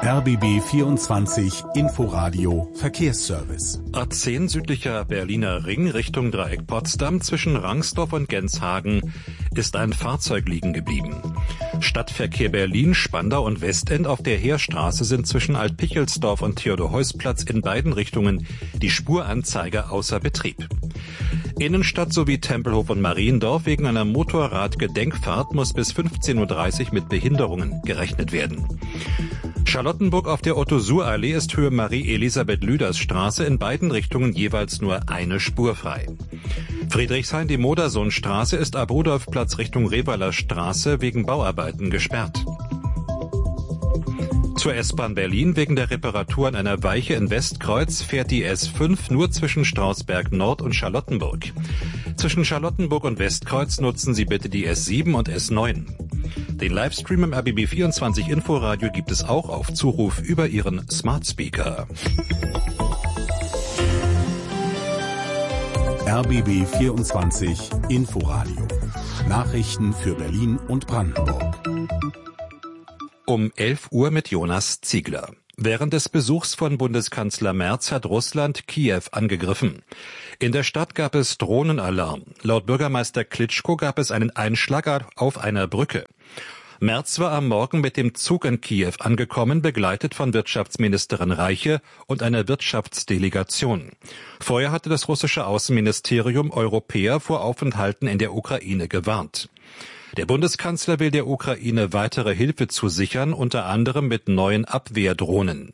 RBB 24 Inforadio Verkehrsservice. A10 südlicher Berliner Ring Richtung Dreieck Potsdam zwischen Rangsdorf und Genshagen ist ein Fahrzeug liegen geblieben. Stadtverkehr Berlin, Spandau und Westend auf der Heerstraße sind zwischen Alt-Pichelsdorf und Theodor-Heuss-Platz in beiden Richtungen die Spuranzeiger außer Betrieb. Innenstadt sowie Tempelhof und Mariendorf wegen einer Motorradgedenkfahrt muss bis 15:30 Uhr mit Behinderungen gerechnet werden. Charlottenburg auf der Otto-Suhr-Allee ist Höhe Marie-Elisabeth-Lüders-Straße in beiden Richtungen jeweils nur eine Spur frei. Friedrichshain, die Modersohnstraße ist ab Rudolfplatz Richtung Revaler Straße wegen Bauarbeiten gesperrt. Zur S-Bahn Berlin wegen der Reparatur an einer Weiche in Westkreuz fährt die S5 nur zwischen Strausberg Nord und Charlottenburg. Zwischen Charlottenburg und Westkreuz nutzen Sie bitte die S7 und S9. Den Livestream im RBB 24 Inforadio gibt es auch auf Zuruf über Ihren Smart Speaker. RBB 24 Inforadio. Nachrichten für Berlin und Brandenburg. Um 11 Uhr mit Jonas Ziegler. Während des Besuchs von Bundeskanzler Merz hat Russland Kiew angegriffen. In der Stadt gab es Drohnenalarm. Laut Bürgermeister Klitschko gab es einen Einschlag auf einer Brücke. Merz war am Morgen mit dem Zug in Kiew angekommen, begleitet von Wirtschaftsministerin Reiche und einer Wirtschaftsdelegation. Vorher hatte das russische Außenministerium Europäer vor Aufenthalten in der Ukraine gewarnt. Der Bundeskanzler will der Ukraine weitere Hilfe zusichern, unter anderem mit neuen Abwehrdrohnen.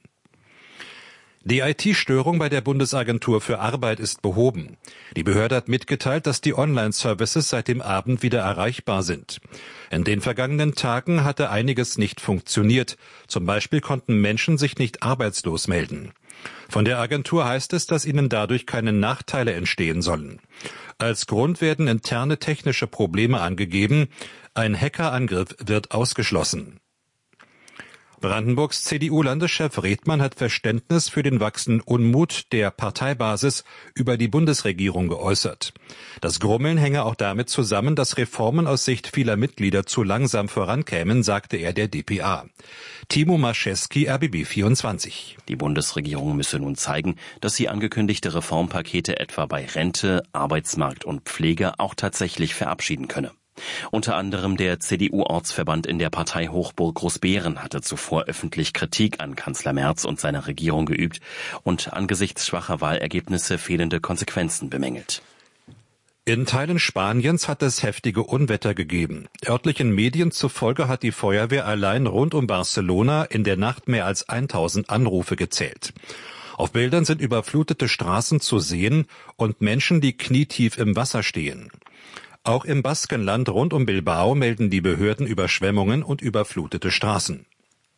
Die IT-Störung bei der Bundesagentur für Arbeit ist behoben. Die Behörde hat mitgeteilt, dass die Online-Services seit dem Abend wieder erreichbar sind. In den vergangenen Tagen hatte einiges nicht funktioniert. Zum Beispiel konnten Menschen sich nicht arbeitslos melden. Von der Agentur heißt es, dass ihnen dadurch keine Nachteile entstehen sollen. Als Grund werden interne technische Probleme angegeben. Ein Hackerangriff wird ausgeschlossen. Brandenburgs CDU-Landeschef Redmann hat Verständnis für den wachsenden Unmut der Parteibasis über die Bundesregierung geäußert. Das Grummeln hänge auch damit zusammen, dass Reformen aus Sicht vieler Mitglieder zu langsam vorankämen, sagte er der dpa. Timo Maschewski, RBB 24. Die Bundesregierung müsse nun zeigen, dass sie angekündigte Reformpakete etwa bei Rente, Arbeitsmarkt und Pflege auch tatsächlich verabschieden könne. Unter anderem der CDU-Ortsverband in der Partei Hochburg Großbeeren hatte zuvor öffentlich Kritik an Kanzler Merz und seiner Regierung geübt und angesichts schwacher Wahlergebnisse fehlende Konsequenzen bemängelt. In Teilen Spaniens hat es heftige Unwetter gegeben. Örtlichen Medien zufolge hat die Feuerwehr allein rund um Barcelona in der Nacht mehr als 1000 Anrufe gezählt. Auf Bildern sind überflutete Straßen zu sehen und Menschen, die knietief im Wasser stehen. Auch im Baskenland rund um Bilbao melden die Behörden Überschwemmungen und überflutete Straßen.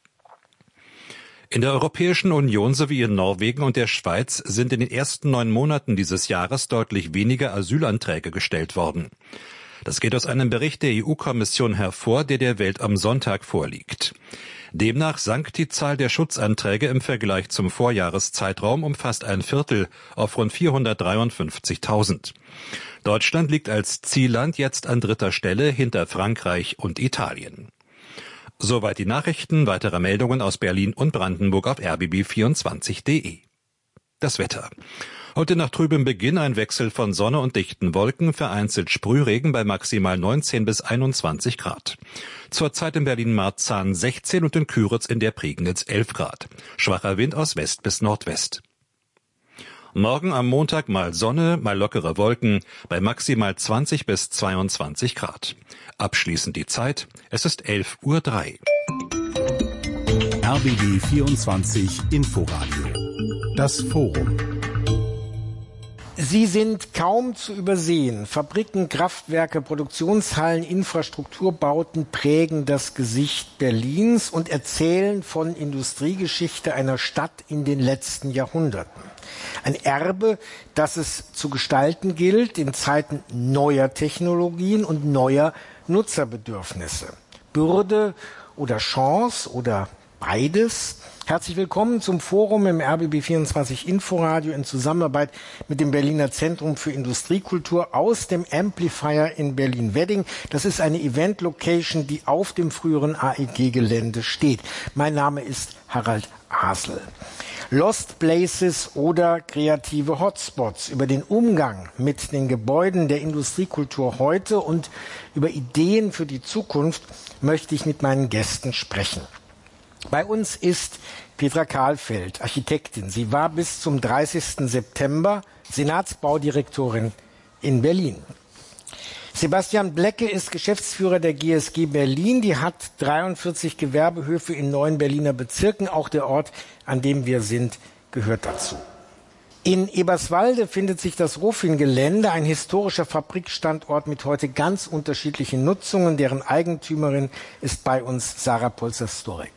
In der Europäischen Union sowie in Norwegen und der Schweiz sind in den ersten 9 Monaten dieses Jahres deutlich weniger Asylanträge gestellt worden. Das geht aus einem Bericht der EU-Kommission hervor, der Welt am Sonntag vorliegt. Demnach sank die Zahl der Schutzanträge im Vergleich zum Vorjahreszeitraum um fast ein Viertel auf rund 453.000. Deutschland liegt als Zielland jetzt an 3. Stelle hinter Frankreich und Italien. Soweit die Nachrichten. Weitere Meldungen aus Berlin und Brandenburg auf rbb24.de. Das Wetter. Heute nach trübem Beginn ein Wechsel von Sonne und dichten Wolken, vereinzelt Sprühregen bei maximal 19 bis 21 Grad. Zurzeit in Berlin-Marzahn 16 und in Küritz in der Prignitz 11 Grad. Schwacher Wind aus West bis Nordwest. Morgen am Montag mal Sonne, mal lockere Wolken bei maximal 20 bis 22 Grad. Abschließend die Zeit. Es ist 11:03 Uhr. RBB 24 Inforadio. Das Forum. Sie sind kaum zu übersehen. Fabriken, Kraftwerke, Produktionshallen, Infrastrukturbauten prägen das Gesicht Berlins und erzählen von Industriegeschichte einer Stadt in den letzten Jahrhunderten. Ein Erbe, das es zu gestalten gilt in Zeiten neuer Technologien und neuer Nutzerbedürfnisse. Bürde oder Chance oder beides. Herzlich willkommen zum Forum im RBB24 Inforadio in Zusammenarbeit mit dem Berliner Zentrum für Industriekultur aus dem Amplifier in Berlin-Wedding. Das ist eine Event-Location, die auf dem früheren AEG-Gelände steht. Mein Name ist Harald Hasel. Lost Places oder kreative Hotspots, über den Umgang mit den Gebäuden der Industriekultur heute und über Ideen für die Zukunft möchte ich mit meinen Gästen sprechen. Bei uns ist Petra Kahlfeld, Architektin. Sie war bis zum 30. September Senatsbaudirektorin in Berlin. Sebastian Blecke ist Geschäftsführer der GSG Berlin. Die hat 43 Gewerbehöfe in 9 Berliner Bezirken. Auch der Ort, an dem wir sind, gehört dazu. In Eberswalde findet sich das Rofin-Gelände, ein historischer Fabrikstandort mit heute ganz unterschiedlichen Nutzungen. Deren Eigentümerin ist bei uns Sarah Polzer-Storek.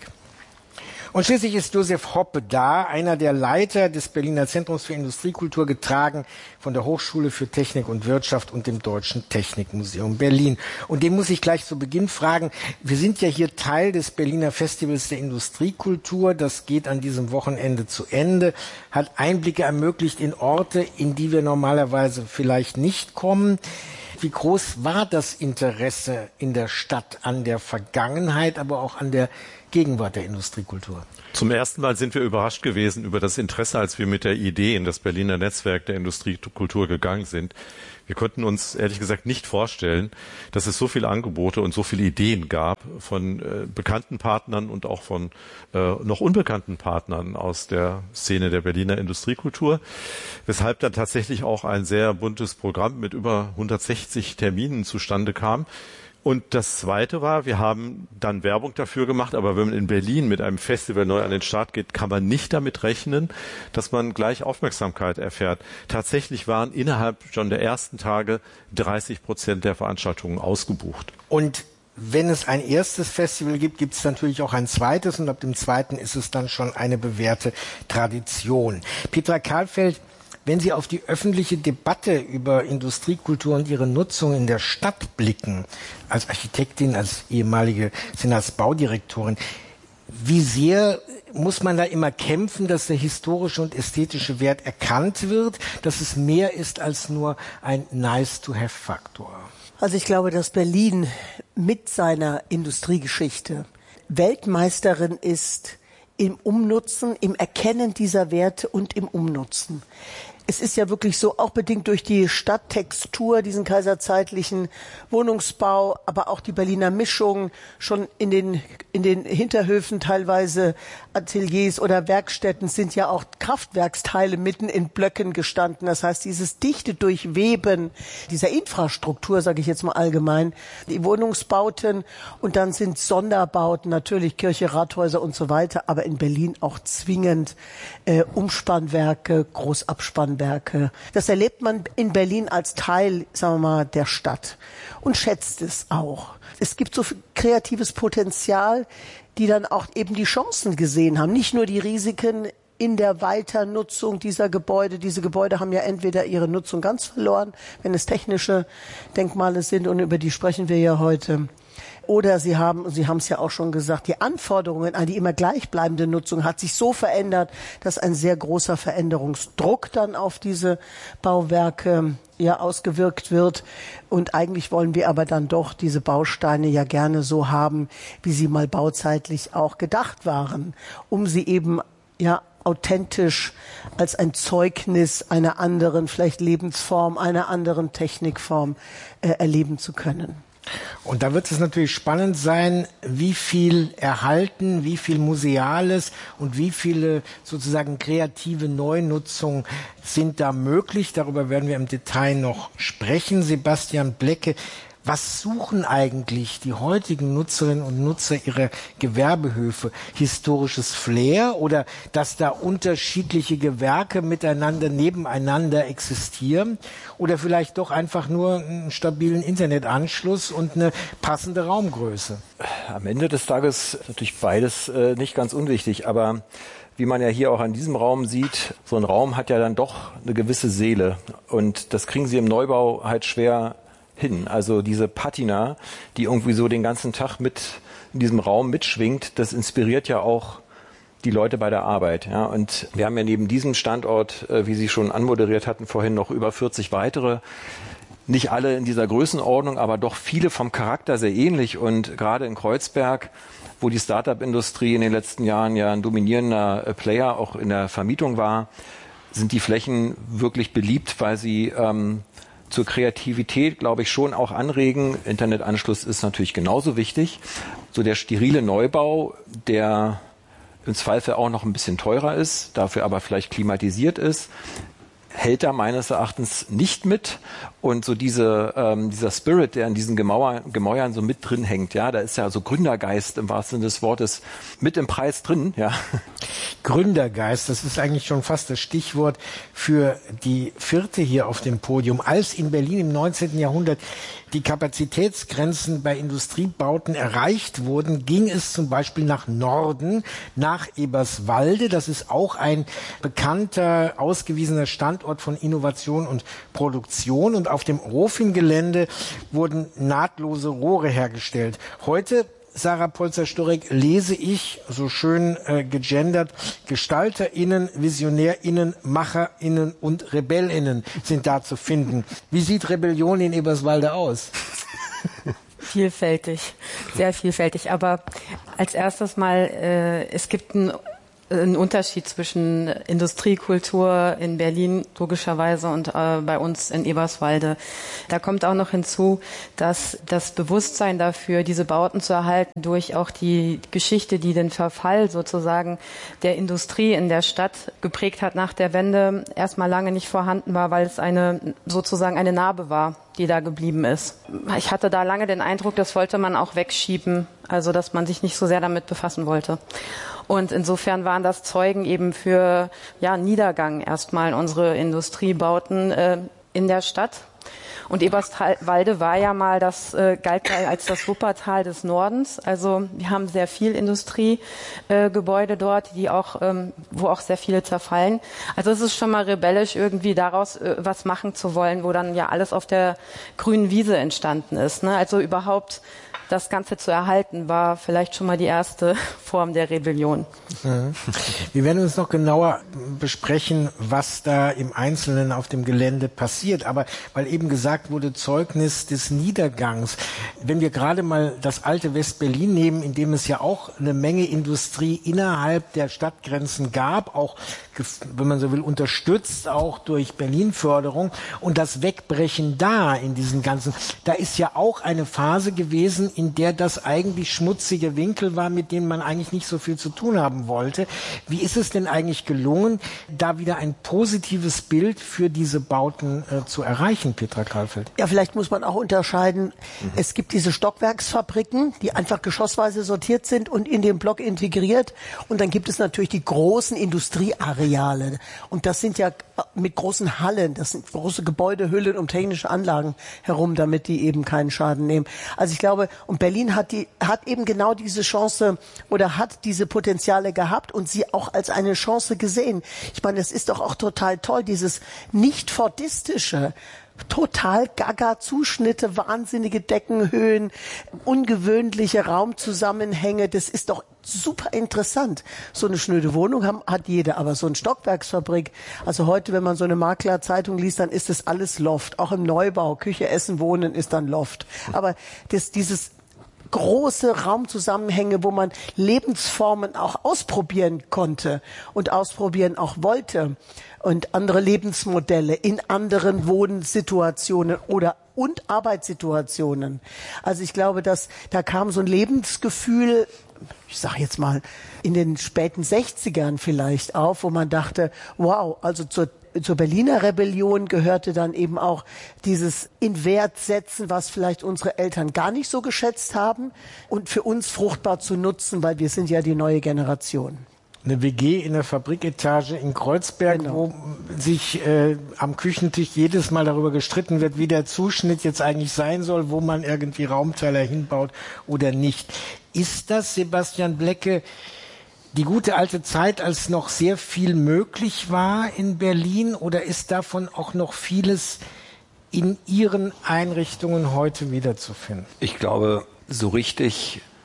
Und schließlich ist Josef Hoppe da, einer der Leiter des Berliner Zentrums für Industriekultur, getragen von der Hochschule für Technik und Wirtschaft und dem Deutschen Technikmuseum Berlin. Und den muss ich gleich zu Beginn fragen, wir sind ja hier Teil des Berliner Festivals der Industriekultur, das geht an diesem Wochenende zu Ende, hat Einblicke ermöglicht in Orte, in die wir normalerweise vielleicht nicht kommen. Wie groß war das Interesse in der Stadt an der Vergangenheit, aber auch an der Gegenwart der Industriekultur? Zum ersten Mal sind wir überrascht gewesen über das Interesse, als wir mit der Idee in das Berliner Netzwerk der Industriekultur gegangen sind. Wir konnten uns ehrlich gesagt nicht vorstellen, dass es so viele Angebote und so viele Ideen gab von bekannten Partnern und auch von noch unbekannten Partnern aus der Szene der Berliner Industriekultur, weshalb dann tatsächlich auch ein sehr buntes Programm mit über 160 Terminen zustande kam. Und das Zweite war, wir haben dann Werbung dafür gemacht, aber wenn man in Berlin mit einem Festival neu an den Start geht, kann man nicht damit rechnen, dass man gleich Aufmerksamkeit erfährt. Tatsächlich waren innerhalb schon der ersten Tage 30% der Veranstaltungen ausgebucht. Und wenn es ein erstes Festival gibt, gibt es natürlich auch ein zweites und ab dem zweiten ist es dann schon eine bewährte Tradition. Petra Kahlfeld, wenn Sie auf die öffentliche Debatte über Industriekultur und ihre Nutzung in der Stadt blicken, als Architektin, als ehemalige Senatsbaudirektorin, wie sehr muss man da immer kämpfen, dass der historische und ästhetische Wert erkannt wird, dass es mehr ist als nur ein Nice-to-have-Faktor? Also ich glaube, dass Berlin mit seiner Industriegeschichte Weltmeisterin ist im Umnutzen, im Erkennen dieser Werte und im Umnutzen. Es ist ja wirklich so, auch bedingt durch die Stadttextur, diesen kaiserzeitlichen Wohnungsbau, aber auch die Berliner Mischung, schon in den Hinterhöfen teilweise Ateliers oder Werkstätten sind ja auch Kraftwerksteile mitten in Blöcken gestanden. Das heißt, dieses dichte Durchweben dieser Infrastruktur, sage ich jetzt mal allgemein, die Wohnungsbauten und dann sind Sonderbauten, natürlich Kirche, Rathäuser und so weiter, aber in Berlin auch zwingend Umspannwerke, Großabspannwerke. Das erlebt man in Berlin als Teil, sagen wir mal, der Stadt und schätzt es auch. Es gibt so viel kreatives Potenzial, die dann auch eben die Chancen gesehen haben, nicht nur die Risiken in der Weiternutzung dieser Gebäude. Diese Gebäude haben ja entweder ihre Nutzung ganz verloren, wenn es technische Denkmale sind, und über die sprechen wir ja heute. Oder Sie haben es ja auch schon gesagt, die Anforderungen an die immer gleichbleibende Nutzung hat sich so verändert, dass ein sehr großer Veränderungsdruck dann auf diese Bauwerke ausgewirkt wird. Und eigentlich wollen wir aber dann doch diese Bausteine ja gerne so haben, wie sie mal bauzeitlich auch gedacht waren, um sie eben authentisch als ein Zeugnis einer anderen, vielleicht Lebensform, einer anderen Technikform erleben zu können. Und da wird es natürlich spannend sein, wie viel erhalten, wie viel Museales und wie viele sozusagen kreative Neunutzungen sind da möglich. Darüber werden wir im Detail noch sprechen. Sebastian Blecke, was suchen eigentlich die heutigen Nutzerinnen und Nutzer ihrer Gewerbehöfe? Historisches Flair oder dass da unterschiedliche Gewerke miteinander, nebeneinander existieren? Oder vielleicht doch einfach nur einen stabilen Internetanschluss und eine passende Raumgröße? Am Ende des Tages ist natürlich beides nicht ganz unwichtig, aber wie man ja hier auch an diesem Raum sieht, so ein Raum hat ja dann doch eine gewisse Seele und das kriegen Sie im Neubau halt schwer hin. Also diese Patina, die irgendwie so den ganzen Tag mit in diesem Raum mitschwingt, das inspiriert ja auch die Leute bei der Arbeit. Ja. Und wir haben ja neben diesem Standort, wie Sie schon anmoderiert hatten vorhin, noch über 40 weitere. Nicht alle in dieser Größenordnung, aber doch viele vom Charakter sehr ähnlich. Und gerade in Kreuzberg, wo die Start-up-Industrie in den letzten Jahren ja ein dominierender Player auch in der Vermietung war, sind die Flächen wirklich beliebt, weil sie zur Kreativität, glaube ich, schon auch anregen. Internetanschluss ist natürlich genauso wichtig. So der sterile Neubau, der im Zweifel auch noch ein bisschen teurer ist, dafür aber vielleicht klimatisiert ist, hält da meines Erachtens nicht mit. Und so dieser Spirit, der in diesen Gemäuern so mit drin hängt, ja, da ist ja so Gründergeist im wahrsten Sinne des Wortes mit im Preis drin, ja. Gründergeist, das ist eigentlich schon fast das Stichwort für die vierte hier auf dem Podium. Als in Berlin im 19. Jahrhundert die Kapazitätsgrenzen bei Industriebauten erreicht wurden, ging es zum Beispiel nach Norden, nach Eberswalde. Das ist auch ein bekannter, ausgewiesener Standort von Innovation und Produktion. Und auf dem Rofin-Gelände wurden nahtlose Rohre hergestellt. Heute, Sarah Polzer-Sturek, lese ich, so schön gegendert, GestalterInnen, VisionärInnen, MacherInnen und RebellInnen sind da zu finden. Wie sieht Rebellion in Eberswalde aus? Vielfältig, sehr vielfältig. Aber als erstes mal, es gibt ein Unterschied zwischen Industriekultur in Berlin logischerweise und bei uns in Eberswalde. Da kommt auch noch hinzu, dass das Bewusstsein dafür, diese Bauten zu erhalten, durch auch die Geschichte, die den Verfall sozusagen der Industrie in der Stadt geprägt hat nach der Wende, erstmal lange nicht vorhanden war, weil es sozusagen eine Narbe war, die da geblieben ist. Ich hatte da lange den Eindruck, das wollte man auch wegschieben, also dass man sich nicht so sehr damit befassen wollte. Und insofern waren das Zeugen eben für Niedergang erstmal unsere Industriebauten in der Stadt. Und Eberswalde war ja mal galt als das Wuppertal des Nordens. Also wir haben sehr viel Industriegebäude dort, wo auch sehr viele zerfallen. Also es ist schon mal rebellisch, irgendwie daraus was machen zu wollen, wo dann ja alles auf der grünen Wiese entstanden ist. Ne? Also überhaupt das Ganze zu erhalten, war vielleicht schon mal die erste Form der Rebellion. Wir werden uns noch genauer besprechen, was da im Einzelnen auf dem Gelände passiert. Aber weil eben gesagt wurde, Zeugnis des Niedergangs. Wenn wir gerade mal das alte West-Berlin nehmen, in dem es ja auch eine Menge Industrie innerhalb der Stadtgrenzen gab, auch, wenn man so will, unterstützt auch durch Berlin-Förderung, und das Wegbrechen da in diesen ganzen, da ist ja auch eine Phase gewesen, in der das eigentlich schmutzige Winkel war, mit denen man eigentlich nicht so viel zu tun haben wollte. Wie ist es denn eigentlich gelungen, da wieder ein positives Bild für diese Bauten zu erreichen, Petra Karlfeld? Ja, vielleicht muss man auch unterscheiden. Es gibt diese Stockwerksfabriken, die einfach geschossweise sortiert sind und in den Block integriert. Und dann gibt es natürlich die großen Industrieareale. Und das sind ja mit großen Hallen, das sind große Gebäudehüllen um technische Anlagen herum, damit die eben keinen Schaden nehmen. Also ich glaube, und Berlin hat eben genau diese Chance oder hat diese Potenziale gehabt und sie auch als eine Chance gesehen. Ich meine, es ist doch auch total toll, dieses nicht fordistische, total gaga Zuschnitte, wahnsinnige Deckenhöhen, ungewöhnliche Raumzusammenhänge, das ist doch super interessant. So eine schnöde Wohnung hat jeder, aber so eine Stockwerksfabrik, also heute, wenn man so eine Maklerzeitung liest, dann ist das alles Loft. Auch im Neubau, Küche, Essen, Wohnen ist dann Loft. Aber dieses große Raumzusammenhänge, wo man Lebensformen auch ausprobieren konnte und ausprobieren auch wollte und andere Lebensmodelle in anderen Wohnsituationen und Arbeitssituationen. Also ich glaube, da kam so ein Lebensgefühl, ich sage jetzt mal, in den späten 60ern vielleicht auf, wo man dachte, wow, also zur Berliner Rebellion gehörte dann eben auch dieses Inwertsetzen, was vielleicht unsere Eltern gar nicht so geschätzt haben und für uns fruchtbar zu nutzen, weil wir sind ja die neue Generation. Eine WG in der Fabriketage in Kreuzberg, genau, wo sich am Küchentisch jedes Mal darüber gestritten wird, wie der Zuschnitt jetzt eigentlich sein soll, wo man irgendwie Raumteiler hinbaut oder nicht. Ist das, Sebastian Blecke, die gute alte Zeit, als noch sehr viel möglich war in Berlin, oder ist davon auch noch vieles in Ihren Einrichtungen heute wiederzufinden? Ich glaube, so richtig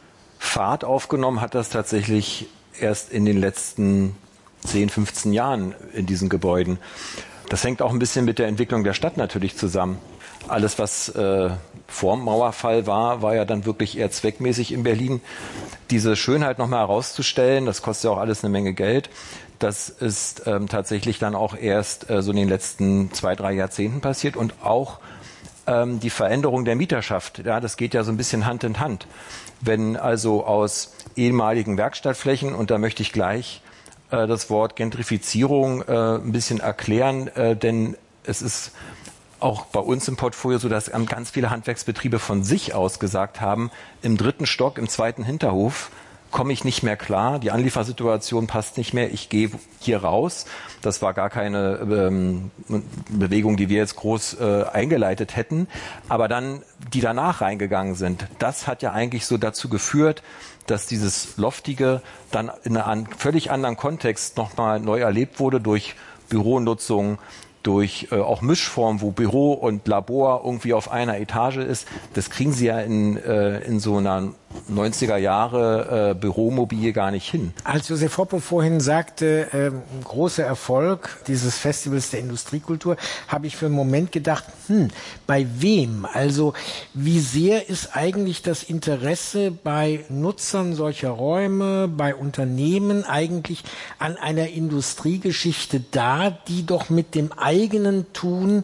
Fahrt aufgenommen hat das tatsächlich erst in den letzten 10, 15 Jahren in diesen Gebäuden. Das hängt auch ein bisschen mit der Entwicklung der Stadt natürlich zusammen. Alles, was vor dem Mauerfall war ja dann wirklich eher zweckmäßig in Berlin. Diese Schönheit nochmal herauszustellen, das kostet ja auch alles eine Menge Geld. Das ist tatsächlich dann auch erst so in den letzten 2, 3 Jahrzehnten passiert. Und auch die Veränderung der Mieterschaft, ja, das geht ja so ein bisschen Hand in Hand. Wenn also aus ehemaligen Werkstattflächen, und da möchte ich gleich das Wort Gentrifizierung ein bisschen erklären, denn es ist auch bei uns im Portfolio so, dass ganz viele Handwerksbetriebe von sich aus gesagt haben, im 3. Stock, im 2. Hinterhof komme ich nicht mehr klar, die Anliefersituation passt nicht mehr, ich gehe hier raus. Das war gar keine Bewegung, die wir jetzt groß eingeleitet hätten, aber dann, die danach reingegangen sind, das hat ja eigentlich so dazu geführt, dass dieses Loftige dann in einem völlig anderen Kontext nochmal neu erlebt wurde durch Büronutzung, durch auch Mischformen, wo Büro und Labor irgendwie auf einer Etage ist. Das kriegen Sie ja in so einer 90er Jahre Büromobilie gar nicht hin. Als Josef Hoppe vorhin sagte, großer Erfolg dieses Festivals der Industriekultur, habe ich für einen Moment gedacht, bei wem? Also wie sehr ist eigentlich das Interesse bei Nutzern solcher Räume, bei Unternehmen eigentlich an einer Industriegeschichte da, die doch mit dem eigenen Tun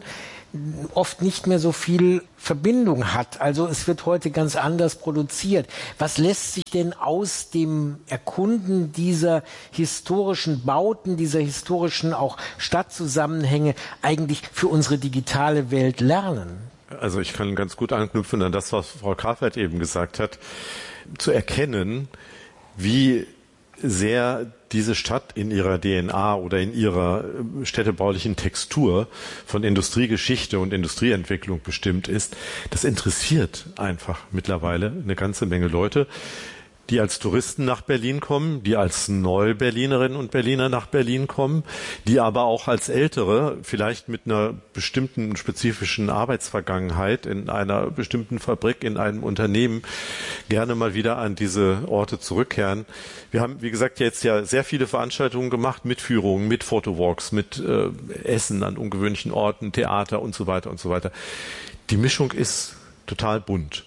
oft nicht mehr so viel Verbindung hat. Also es wird heute ganz anders produziert. Was lässt sich denn aus dem Erkunden dieser historischen Bauten, dieser historischen auch Stadtzusammenhänge eigentlich für unsere digitale Welt lernen? Also ich kann ganz gut anknüpfen an das, was Frau Carfeld eben gesagt hat, zu erkennen, wie sehr diese Stadt in ihrer DNA oder in ihrer städtebaulichen Textur von Industriegeschichte und Industrieentwicklung bestimmt ist. Das interessiert einfach mittlerweile eine ganze Menge Leute, die als Touristen nach Berlin kommen, die als Neu-Berlinerinnen und Berliner nach Berlin kommen, die aber auch als Ältere, vielleicht mit einer bestimmten spezifischen Arbeitsvergangenheit in einer bestimmten Fabrik, in einem Unternehmen, gerne mal wieder an diese Orte zurückkehren. Wir haben, wie gesagt, jetzt ja sehr viele Veranstaltungen gemacht, mit Führungen, mit Photowalks, mit Essen an ungewöhnlichen Orten, Theater und so weiter und so weiter. Die Mischung ist total bunt.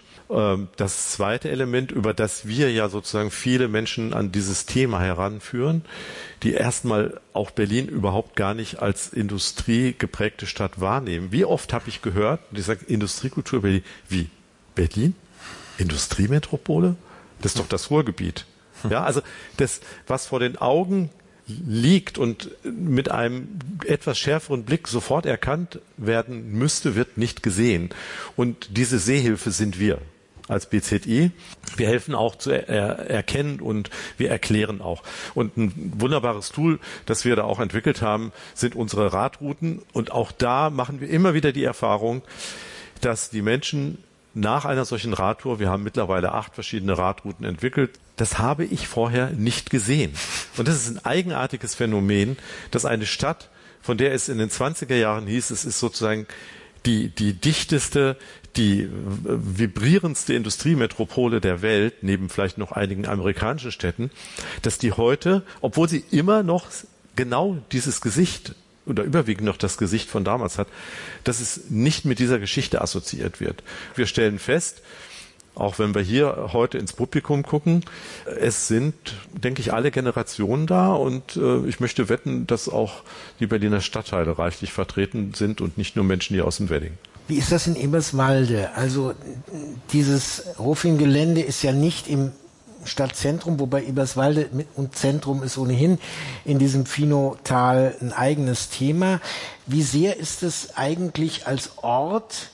Das zweite Element, über das wir ja sozusagen viele Menschen an dieses Thema heranführen, die erstmal auch Berlin überhaupt gar nicht als industriegeprägte Stadt wahrnehmen. Wie oft habe ich gehört, und ich sage Industriekultur Berlin, wie? Berlin? Industriemetropole? Das ist doch das Ruhrgebiet. Ja, also das, was vor den Augen liegt und mit einem etwas schärferen Blick sofort erkannt werden müsste, wird nicht gesehen. Und diese Sehhilfe sind wir als BZI. Wir helfen auch zu erkennen und wir erklären auch. Und ein wunderbares Tool, das wir da auch entwickelt haben, sind unsere Radrouten. Und auch da machen wir immer wieder die Erfahrung, dass die Menschen nach einer solchen Radtour, wir haben mittlerweile 8 verschiedene Radrouten entwickelt, das habe ich vorher nicht gesehen. Und das ist ein eigenartiges Phänomen, dass eine Stadt, von der es in den 20er Jahren hieß, es ist sozusagen die dichteste, die vibrierendste Industriemetropole der Welt, neben vielleicht noch einigen amerikanischen Städten, dass die heute, obwohl sie immer noch genau dieses Gesicht oder überwiegend noch das Gesicht von damals hat, dass es nicht mit dieser Geschichte assoziiert wird. Wir stellen fest, auch wenn wir hier heute ins Publikum gucken, es sind, denke ich, alle Generationen da und ich möchte wetten, dass auch die Berliner Stadtteile reichlich vertreten sind und nicht nur Menschen hier aus dem Wedding. Wie ist das in Eberswalde? Also dieses Rofin-Gelände ist ja nicht im Stadtzentrum, wobei Eberswalde und Zentrum ist ohnehin in diesem Finotal ein eigenes Thema. Wie sehr ist es eigentlich als Ort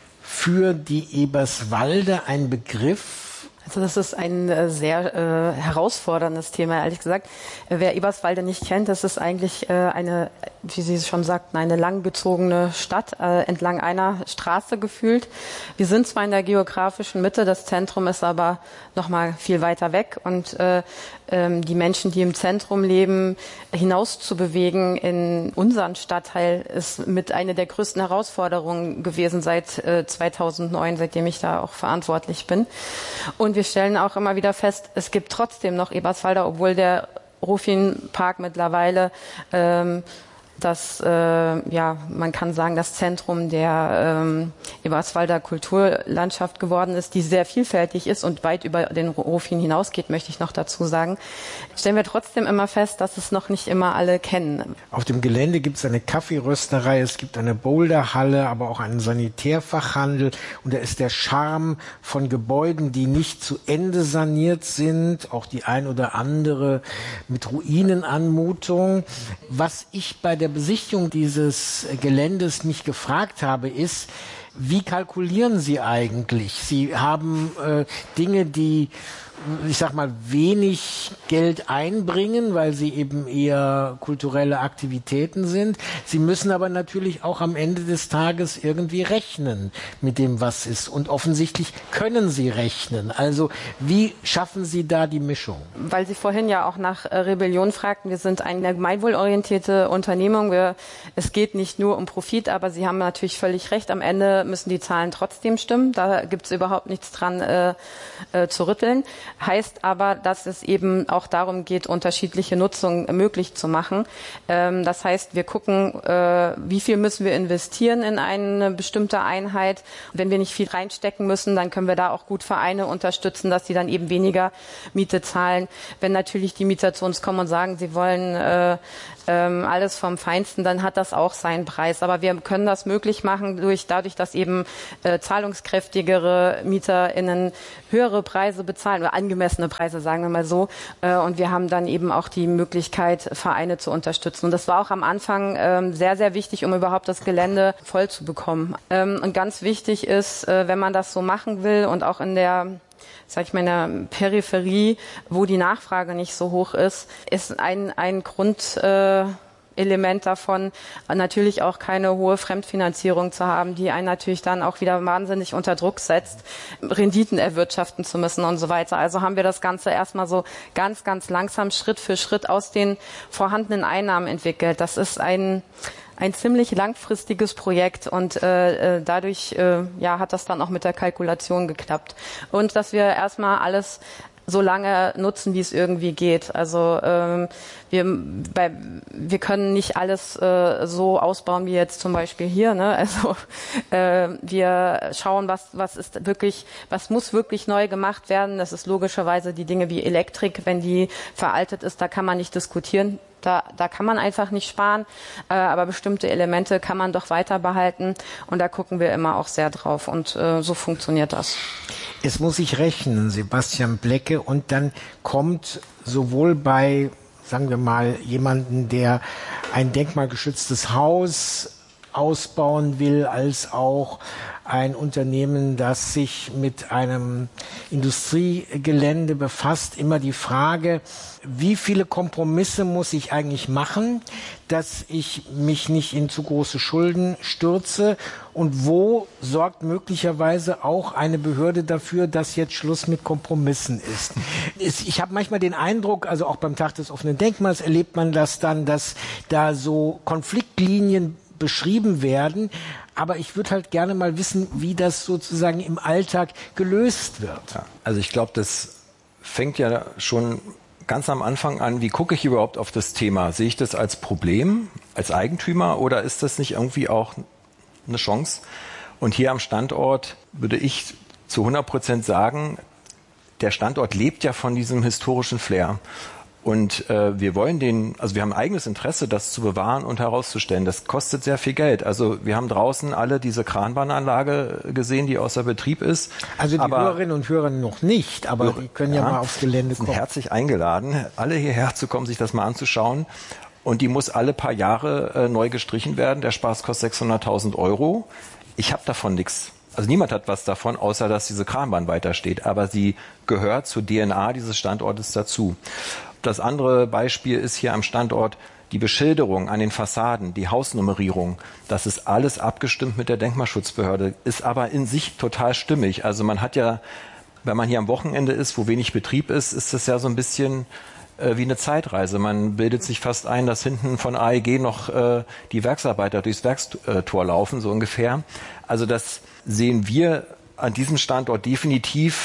für die Eberswalde ein Begriff? Also das ist ein sehr herausforderndes Thema, ehrlich gesagt. Wer Eberswalde nicht kennt, das ist eigentlich eine, wie Sie schon sagten, eine langgezogene Stadt entlang einer Straße gefühlt. Wir sind zwar in der geografischen Mitte, das Zentrum ist aber noch mal viel weiter weg und die Menschen, die im Zentrum leben, hinauszubewegen in unseren Stadtteil, ist mit einer der größten Herausforderungen gewesen seit 2009, seitdem ich da auch verantwortlich bin. Und wir stellen auch immer wieder fest, es gibt trotzdem noch Eberswalder, obwohl der Rufin-Park mittlerweile man kann sagen, das Zentrum der Eberswalder Kulturlandschaft geworden ist, die sehr vielfältig ist und weit über den Rufin hinausgeht, möchte ich noch dazu sagen, stellen wir trotzdem immer fest, dass es noch nicht immer alle kennen. Auf dem Gelände gibt es eine Kaffeerösterei, es gibt eine Boulderhalle, aber auch einen Sanitärfachhandel und da ist der Charme von Gebäuden, die nicht zu Ende saniert sind, auch die ein oder andere mit Ruinenanmutung. Was ich bei der Besichtigung dieses Geländes mich gefragt habe, ist, wie kalkulieren Sie eigentlich? Sie haben Dinge, die, ich sag mal, wenig Geld einbringen, weil sie eben eher kulturelle Aktivitäten sind. Sie müssen aber natürlich auch am Ende des Tages irgendwie rechnen mit dem, was ist. Und offensichtlich können Sie rechnen. Also wie schaffen Sie da die Mischung? Weil Sie vorhin ja auch nach Rebellion fragten, wir sind eine gemeinwohlorientierte Unternehmung. Es geht nicht nur um Profit, aber Sie haben natürlich völlig recht. Am Ende müssen die Zahlen trotzdem stimmen. Da gibt es überhaupt nichts dran zu rütteln. Heißt aber, dass es eben auch darum geht, unterschiedliche Nutzungen möglich zu machen. Das heißt, wir gucken, wie viel müssen wir investieren in eine bestimmte Einheit. Wenn wir nicht viel reinstecken müssen, dann können wir da auch gut Vereine unterstützen, dass sie dann eben weniger Miete zahlen. Wenn natürlich die Mieter zu uns kommen und sagen, sie wollen alles vom Feinsten, dann hat das auch seinen Preis. Aber wir können das möglich machen dadurch, dass eben zahlungskräftigere MieterInnen höhere Preise bezahlen oder angemessene Preise, sagen wir mal so. Und wir haben dann eben auch die Möglichkeit, Vereine zu unterstützen. Und das war auch am Anfang sehr, sehr wichtig, um überhaupt das Gelände voll zu bekommen. Und ganz wichtig ist, wenn man das so machen will und auch in der in der Peripherie, wo die Nachfrage nicht so hoch ist ein Grundelement davon, natürlich auch keine hohe Fremdfinanzierung zu haben, die einen natürlich dann auch wieder wahnsinnig unter Druck setzt, Renditen erwirtschaften zu müssen und so weiter. Also haben wir das Ganze erstmal so ganz, ganz langsam Schritt für Schritt aus den vorhandenen Einnahmen entwickelt. Das ist ein ziemlich langfristiges Projekt und dadurch hat das dann auch mit der Kalkulation geklappt. Und dass wir erstmal alles so lange nutzen, wie es irgendwie geht. Also wir können nicht alles so ausbauen wie jetzt zum Beispiel hier. Ne? Also wir schauen, was muss wirklich neu gemacht werden. Das ist logischerweise die Dinge wie Elektrik, wenn die veraltet ist, da kann man nicht diskutieren. Da kann man einfach nicht sparen, aber bestimmte Elemente kann man doch weiter behalten und da gucken wir immer auch sehr drauf und so funktioniert das. Es muss sich rechnen, Sebastian Blecke, und dann kommt sowohl bei, sagen wir mal, jemanden, der ein denkmalgeschütztes Haus ausbauen will, als auch ein Unternehmen, das sich mit einem Industriegelände befasst, immer die Frage, wie viele Kompromisse muss ich eigentlich machen, dass ich mich nicht in zu große Schulden stürze, und wo sorgt möglicherweise auch eine Behörde dafür, dass jetzt Schluss mit Kompromissen ist. Ich habe manchmal den Eindruck, also auch beim Tag des offenen Denkmals erlebt man das dann, dass da so Konfliktlinien beschrieben werden, aber ich würde halt gerne mal wissen, wie das sozusagen im Alltag gelöst wird. Ja, also ich glaube, das fängt ja schon ganz am Anfang an, wie gucke ich überhaupt auf das Thema? Sehe ich das als Problem, als Eigentümer, oder ist das nicht irgendwie auch eine Chance? Und hier am Standort würde ich zu 100% sagen, der Standort lebt ja von diesem historischen Flair. Und wir wollen wir haben ein eigenes Interesse, das zu bewahren und herauszustellen. Das kostet sehr viel Geld. Also wir haben draußen alle diese Kranbahnanlage gesehen, die außer Betrieb ist. Also die Hörerinnen und Hörer noch nicht, aber die können ja mal aufs Gelände kommen. Sind herzlich eingeladen, alle hierher zu kommen, sich das mal anzuschauen. Und die muss alle paar Jahre neu gestrichen werden. Der Spaß kostet 600.000 €. Ich habe davon nichts. Also niemand hat was davon, außer dass diese Kranbahn weitersteht. Aber sie gehört zur DNA dieses Standortes dazu. Das andere Beispiel ist hier am Standort die Beschilderung an den Fassaden, die Hausnummerierung. Das ist alles abgestimmt mit der Denkmalschutzbehörde, ist aber in sich total stimmig. Also man hat ja, wenn man hier am Wochenende ist, wo wenig Betrieb ist, ist das ja so ein bisschen wie eine Zeitreise. Man bildet sich fast ein, dass hinten von AEG noch die Werksarbeiter durchs Werkstor laufen, so ungefähr. Also das sehen wir an diesem Standort definitiv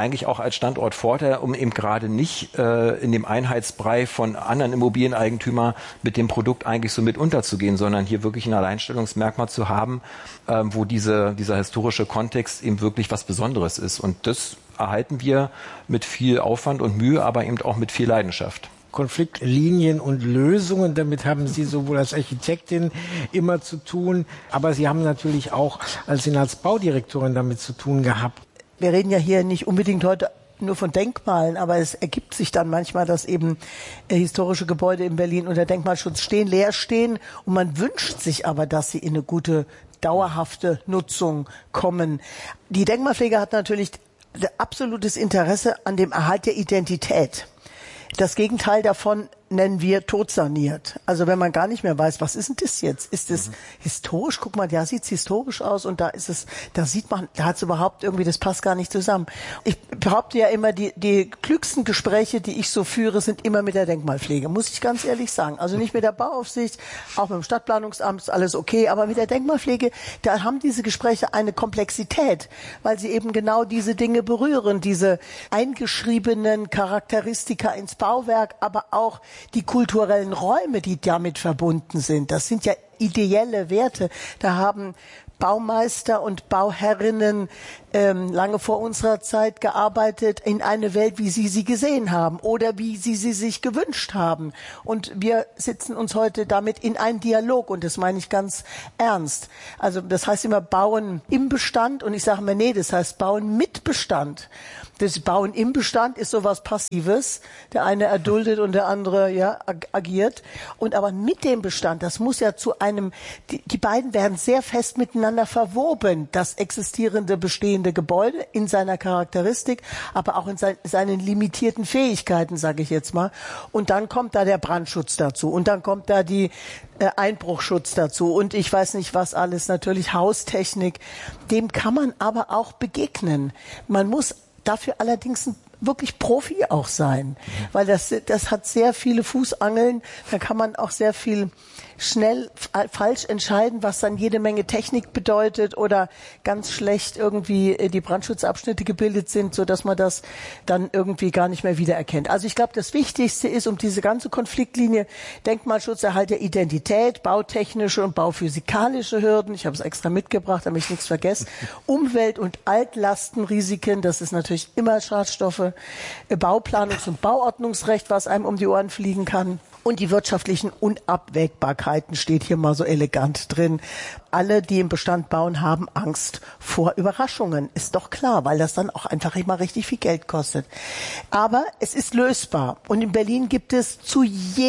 eigentlich auch als Standortvorteil, um eben gerade nicht in dem Einheitsbrei von anderen Immobilieneigentümern mit dem Produkt eigentlich so mit unterzugehen, sondern hier wirklich ein Alleinstellungsmerkmal zu haben, wo dieser historische Kontext eben wirklich was Besonderes ist. Und das erhalten wir mit viel Aufwand und Mühe, aber eben auch mit viel Leidenschaft. Konfliktlinien und Lösungen, damit haben Sie sowohl als Architektin immer zu tun, aber Sie haben natürlich auch als Baudirektorin damit zu tun gehabt. Wir reden ja hier nicht unbedingt heute nur von Denkmalen, aber es ergibt sich dann manchmal, dass eben historische Gebäude in Berlin unter Denkmalschutz leer stehen und man wünscht sich aber, dass sie in eine gute, dauerhafte Nutzung kommen. Die Denkmalpflege hat natürlich absolutes Interesse an dem Erhalt der Identität. Das Gegenteil davon nennen wir totsaniert. Also wenn man gar nicht mehr weiß, was ist denn das jetzt? Ist es historisch? Guck mal, ja, sieht's historisch aus und da sieht man, da hat's überhaupt irgendwie, das passt gar nicht zusammen. Ich behaupte ja immer, die klügsten Gespräche, die ich so führe, sind immer mit der Denkmalpflege, muss ich ganz ehrlich sagen. Also nicht mit der Bauaufsicht, auch mit dem Stadtplanungsamt ist alles okay, aber mit der Denkmalpflege, da haben diese Gespräche eine Komplexität, weil sie eben genau diese Dinge berühren, diese eingeschriebenen Charakteristika ins Bauwerk, aber auch die kulturellen Räume, die damit verbunden sind. Das sind ja ideelle Werte. Da haben Baumeister und Bauherrinnen lange vor unserer Zeit gearbeitet in eine Welt, wie sie gesehen haben oder wie sie sich gewünscht haben. Und wir sitzen uns heute damit in einen Dialog und das meine ich ganz ernst. Also das heißt immer Bauen im Bestand und ich sage mir, nee, das heißt Bauen mit Bestand. Das Bauen im Bestand ist sowas Passives. Der eine erduldet und der andere agiert. Und aber mit dem Bestand, das muss ja zu einem, die beiden werden sehr fest miteinander verwoben, das existierende, bestehende Gebäude in seiner Charakteristik, aber auch in seinen limitierten Fähigkeiten, sage ich jetzt mal. Und dann kommt da der Brandschutz dazu und dann kommt da die Einbruchschutz dazu und ich weiß nicht was alles, natürlich Haustechnik. Dem kann man aber auch begegnen. Man muss dafür allerdings wirklich Profi auch sein, weil das hat sehr viele Fußangeln, da kann man auch sehr viel schnell falsch entscheiden, was dann jede Menge Technik bedeutet oder ganz schlecht irgendwie die Brandschutzabschnitte gebildet sind, so dass man das dann irgendwie gar nicht mehr wiedererkennt. Also ich glaube, das Wichtigste ist, um diese ganze Konfliktlinie Denkmalschutz, Erhalt der Identität, bautechnische und bauphysikalische Hürden, ich habe es extra mitgebracht, damit ich nichts vergesse, Umwelt- und Altlastenrisiken, das ist natürlich immer Schadstoffe, Bauplanungs- und Bauordnungsrecht, was einem um die Ohren fliegen kann. Und die wirtschaftlichen Unabwägbarkeiten steht hier mal so elegant drin. Alle, die im Bestand bauen, haben Angst vor Überraschungen. Ist doch klar, weil das dann auch einfach immer richtig viel Geld kostet. Aber es ist lösbar. Und in Berlin gibt es zu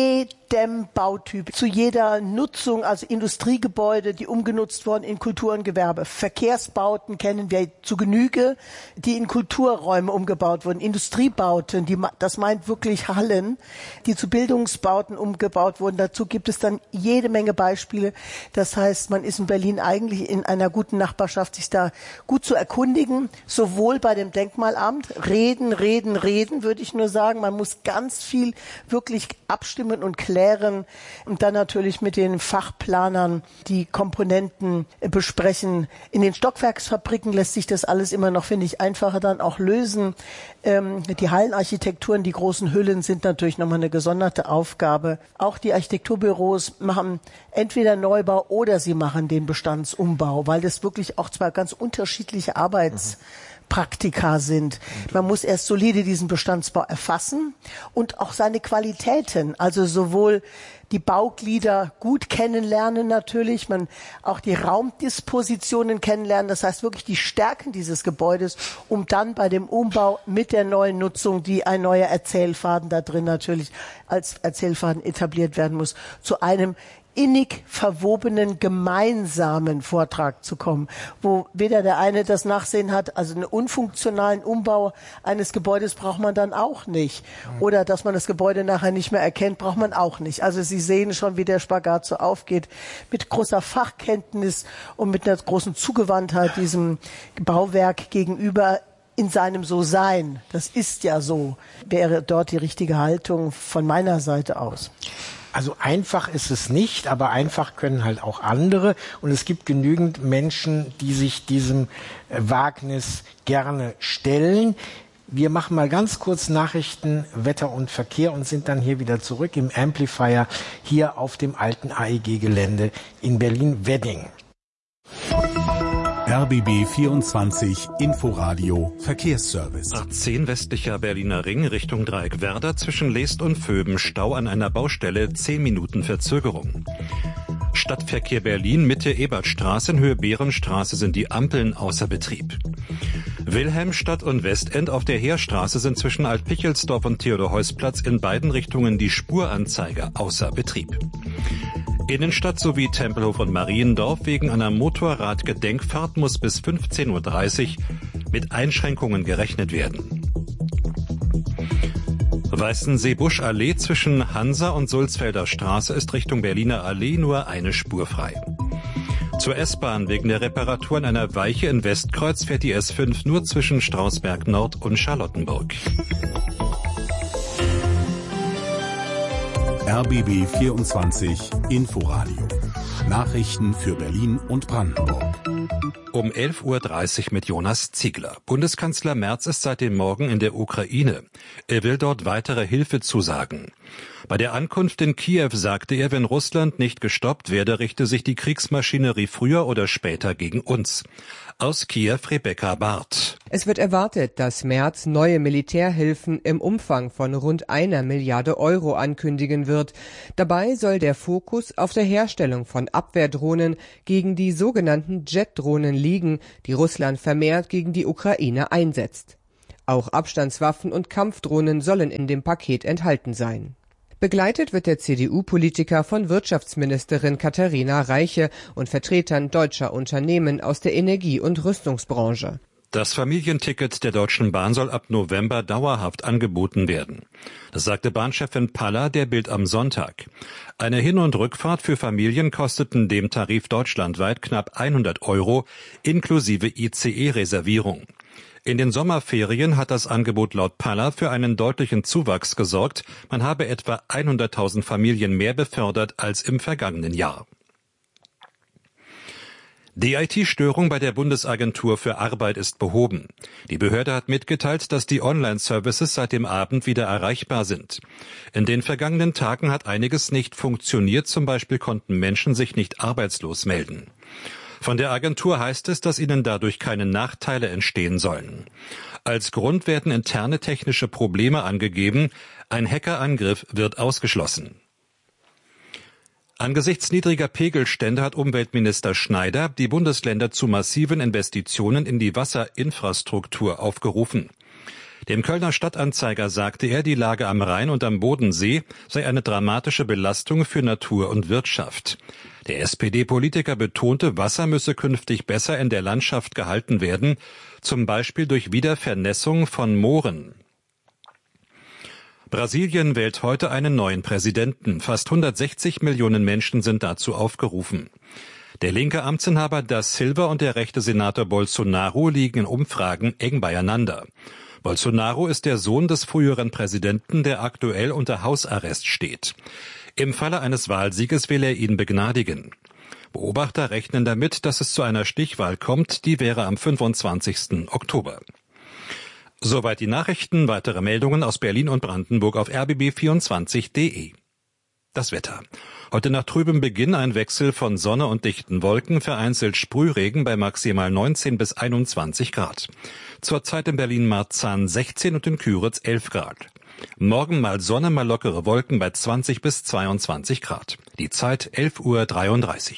jedem Bautyp, zu jeder Nutzung, also Industriegebäude, die umgenutzt wurden in Kultur und Gewerbe. Verkehrsbauten kennen wir zu Genüge, die in Kulturräume umgebaut wurden. Industriebauten, das meint wirklich Hallen, die zu Bildungsbauten umgebaut wurden. Dazu gibt es dann jede Menge Beispiele. Das heißt, man ist in Berlin eigentlich in einer guten Nachbarschaft, sich da gut zu erkundigen, sowohl bei dem Denkmalamt, reden, würde ich nur sagen. Man muss ganz viel wirklich abstimmen und klären und dann natürlich mit den Fachplanern die Komponenten besprechen. In den Stockwerksfabriken lässt sich das alles immer noch, finde ich, einfacher dann auch lösen. Die Hallenarchitekturen, die großen Hüllen sind natürlich nochmal eine gesonderte Aufgabe. Auch die Architekturbüros machen entweder Neubau oder sie machen den Bestandsumbau, weil das wirklich auch zwei ganz unterschiedliche Arbeitspraktika sind. Man muss erst solide diesen Bestandsbau erfassen und auch seine Qualitäten, also sowohl die Bauglieder gut kennenlernen natürlich, man auch die Raumdispositionen kennenlernen, das heißt wirklich die Stärken dieses Gebäudes, um dann bei dem Umbau mit der neuen Nutzung, die ein neuer Erzählfaden da drin natürlich als Erzählfaden etabliert werden muss, zu einem innig verwobenen gemeinsamen Vortrag zu kommen, wo weder der eine das Nachsehen hat, also einen unfunktionalen Umbau eines Gebäudes braucht man dann auch nicht. Oder dass man das Gebäude nachher nicht mehr erkennt, braucht man auch nicht. Also Sie sehen schon, wie der Spagat so aufgeht, mit großer Fachkenntnis und mit einer großen Zugewandtheit diesem Bauwerk gegenüber in seinem So-Sein. Das ist ja so, wäre dort die richtige Haltung von meiner Seite aus. Also einfach ist es nicht, aber einfach können halt auch andere. Und es gibt genügend Menschen, die sich diesem Wagnis gerne stellen. Wir machen mal ganz kurz Nachrichten, Wetter und Verkehr und sind dann hier wieder zurück im Amplifier hier auf dem alten AEG-Gelände in Berlin-Wedding. RBB 24 Inforadio Verkehrsservice. A10 westlicher Berliner Ring Richtung Dreieck Werder zwischen Leest und Vöben Stau an einer Baustelle, 10 Minuten Verzögerung. Stadtverkehr Berlin Mitte Ebertstraße in Höhe Behrenstraße sind die Ampeln außer Betrieb. Wilhelmstadt und Westend auf der Heerstraße sind zwischen Alt-Pichelsdorf und Theodor-Heuss-Platz in beiden Richtungen die Spuranzeiger außer Betrieb. Innenstadt sowie Tempelhof und Mariendorf wegen einer Motorradgedenkfahrt muss bis 15:30 Uhr mit Einschränkungen gerechnet werden. Weißensee-Busch-Allee zwischen Hansa und Sulzfelder Straße ist Richtung Berliner Allee nur eine Spur frei. Zur S-Bahn wegen der Reparatur an einer Weiche in Westkreuz fährt die S5 nur zwischen Strausberg Nord und Charlottenburg. RBB 24 Inforadio. Nachrichten für Berlin und Brandenburg. Um 11:30 Uhr mit Jonas Ziegler. Bundeskanzler Merz ist seit dem Morgen in der Ukraine. Er will dort weitere Hilfe zusagen. Bei der Ankunft in Kiew sagte er, wenn Russland nicht gestoppt werde, richte sich die Kriegsmaschinerie früher oder später gegen uns. Aus Kiew Rebecca Barth. Es wird erwartet, dass Merz neue Militärhilfen im Umfang von rund 1 Milliarde Euro ankündigen wird. Dabei soll der Fokus auf der Herstellung von Abwehrdrohnen gegen die sogenannten Jet-Drohnen liegen, die Russland vermehrt gegen die Ukraine einsetzt. Auch Abstandswaffen und Kampfdrohnen sollen in dem Paket enthalten sein. Begleitet wird der CDU-Politiker von Wirtschaftsministerin Katharina Reiche und Vertretern deutscher Unternehmen aus der Energie- und Rüstungsbranche. Das Familienticket der Deutschen Bahn soll ab November dauerhaft angeboten werden. Das sagte Bahnchefin Paller der Bild am Sonntag. Eine Hin- und Rückfahrt für Familien kosteten dem Tarif deutschlandweit knapp 100 € inklusive ICE-Reservierung. In den Sommerferien hat das Angebot laut Paller für einen deutlichen Zuwachs gesorgt. Man habe etwa 100.000 Familien mehr befördert als im vergangenen Jahr. Die IT-Störung bei der Bundesagentur für Arbeit ist behoben. Die Behörde hat mitgeteilt, dass die Online-Services seit dem Abend wieder erreichbar sind. In den vergangenen Tagen hat einiges nicht funktioniert, zum Beispiel konnten Menschen sich nicht arbeitslos melden. Von der Agentur heißt es, dass ihnen dadurch keine Nachteile entstehen sollen. Als Grund werden interne technische Probleme angegeben. Ein Hackerangriff wird ausgeschlossen. Angesichts niedriger Pegelstände hat Umweltminister Schneider die Bundesländer zu massiven Investitionen in die Wasserinfrastruktur aufgerufen. Dem Kölner Stadtanzeiger sagte er, die Lage am Rhein und am Bodensee sei eine dramatische Belastung für Natur und Wirtschaft. Der SPD-Politiker betonte, Wasser müsse künftig besser in der Landschaft gehalten werden, zum Beispiel durch Wiedervernässung von Mooren. Brasilien wählt heute einen neuen Präsidenten. Fast 160 Millionen Menschen sind dazu aufgerufen. Der linke Amtsinhaber Da Silva und der rechte Senator Bolsonaro liegen in Umfragen eng beieinander. Bolsonaro ist der Sohn des früheren Präsidenten, der aktuell unter Hausarrest steht. Im Falle eines Wahlsieges will er ihn begnadigen. Beobachter rechnen damit, dass es zu einer Stichwahl kommt, die wäre am 25. Oktober. Soweit die Nachrichten, weitere Meldungen aus Berlin und Brandenburg auf rbb24.de. Das Wetter. Heute nach trübem Beginn ein Wechsel von Sonne und dichten Wolken, vereinzelt Sprühregen bei maximal 19 bis 21 Grad. Zurzeit in Berlin-Marzahn 16 und in Küritz 11 Grad. Morgen mal Sonne, mal lockere Wolken bei 20 bis 22 Grad. Die Zeit 11:33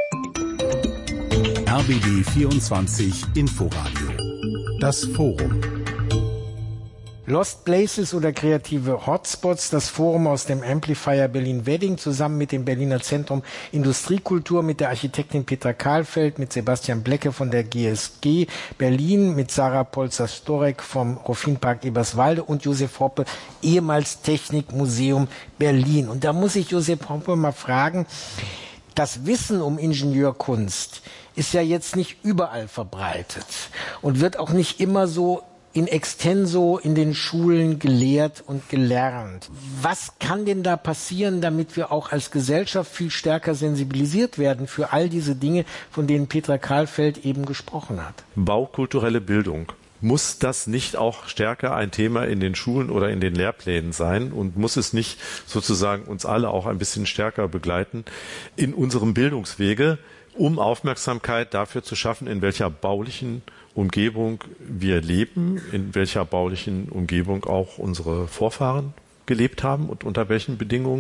Uhr. RBB 24 Inforadio. Das Forum. Lost Places oder kreative Hotspots, das Forum aus dem Amplifier Berlin-Wedding zusammen mit dem Berliner Zentrum Industriekultur, mit der Architektin Petra Kahlfeld, mit Sebastian Blecke von der GSG Berlin, mit Sarah Polzer-Storek vom Ruffinpark Eberswalde und Josef Hoppe, ehemals Technikmuseum Berlin. Und da muss ich Josef Hoppe mal fragen, das Wissen um Ingenieurkunst ist ja jetzt nicht überall verbreitet und wird auch nicht immer so in extenso in den Schulen gelehrt und gelernt. Was kann denn da passieren, damit wir auch als Gesellschaft viel stärker sensibilisiert werden für all diese Dinge, von denen Petra Kahlfeld eben gesprochen hat? Baukulturelle Bildung. muss das nicht auch stärker ein Thema in den Schulen oder in den Lehrplänen sein und muss es nicht sozusagen uns alle auch ein bisschen stärker begleiten in unserem Bildungswege, um Aufmerksamkeit dafür zu schaffen, in welcher baulichen Umgebung wir leben, in welcher baulichen Umgebung auch unsere Vorfahren gelebt haben und unter welchen Bedingungen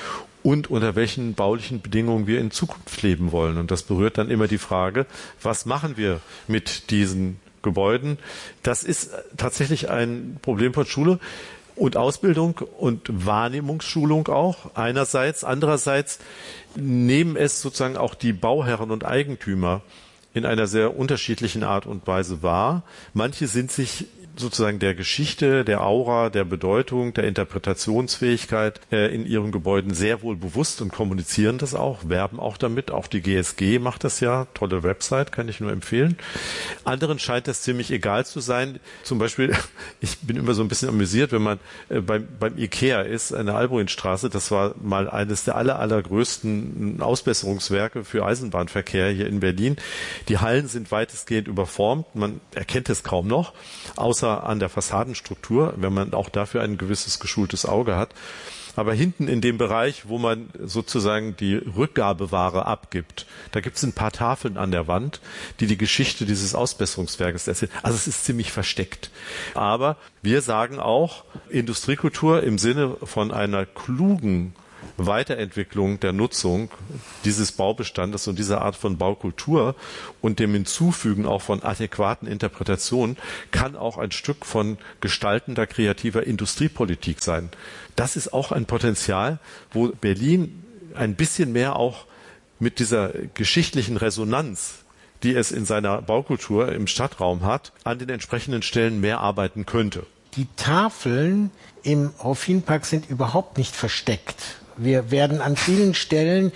und unter welchen baulichen Bedingungen wir in Zukunft leben wollen. Und das berührt dann immer die Frage, was machen wir mit diesen Gebäuden? Das ist tatsächlich ein Problem von Schule und Ausbildung und Wahrnehmungsschulung auch einerseits. Andererseits nehmen es sozusagen auch die Bauherren und Eigentümer in einer sehr unterschiedlichen Art und Weise wahr. Manche sind sich sozusagen der Geschichte, der Aura, der Bedeutung, der Interpretationsfähigkeit in ihren Gebäuden sehr wohl bewusst und kommunizieren das auch, werben auch damit. Auch die GSG macht das ja, tolle Website, kann ich nur empfehlen. Anderen scheint das ziemlich egal zu sein. Zum Beispiel, ich bin immer so ein bisschen amüsiert, wenn man beim Ikea ist, an der Albrechtstraße, das war mal eines der allergrößten Ausbesserungswerke für Eisenbahnverkehr hier in Berlin. Die Hallen sind weitestgehend überformt, man erkennt es kaum noch, außer an der Fassadenstruktur, wenn man auch dafür ein gewisses geschultes Auge hat. Aber hinten in dem Bereich, wo man sozusagen die Rückgabeware abgibt, da gibt es ein paar Tafeln an der Wand, die die Geschichte dieses Ausbesserungswerkes erzählen. Also es ist ziemlich versteckt. Aber wir sagen auch, Industriekultur im Sinne von einer klugen Weiterentwicklung der Nutzung dieses Baubestandes und dieser Art von Baukultur und dem Hinzufügen auch von adäquaten Interpretationen kann auch ein Stück von gestaltender, kreativer Industriepolitik sein. Das ist auch ein Potenzial, wo Berlin ein bisschen mehr auch mit dieser geschichtlichen Resonanz, die es in seiner Baukultur im Stadtraum hat, an den entsprechenden Stellen mehr arbeiten könnte. Die Tafeln im Raufinpark sind überhaupt nicht versteckt. Wir werden an vielen Stellen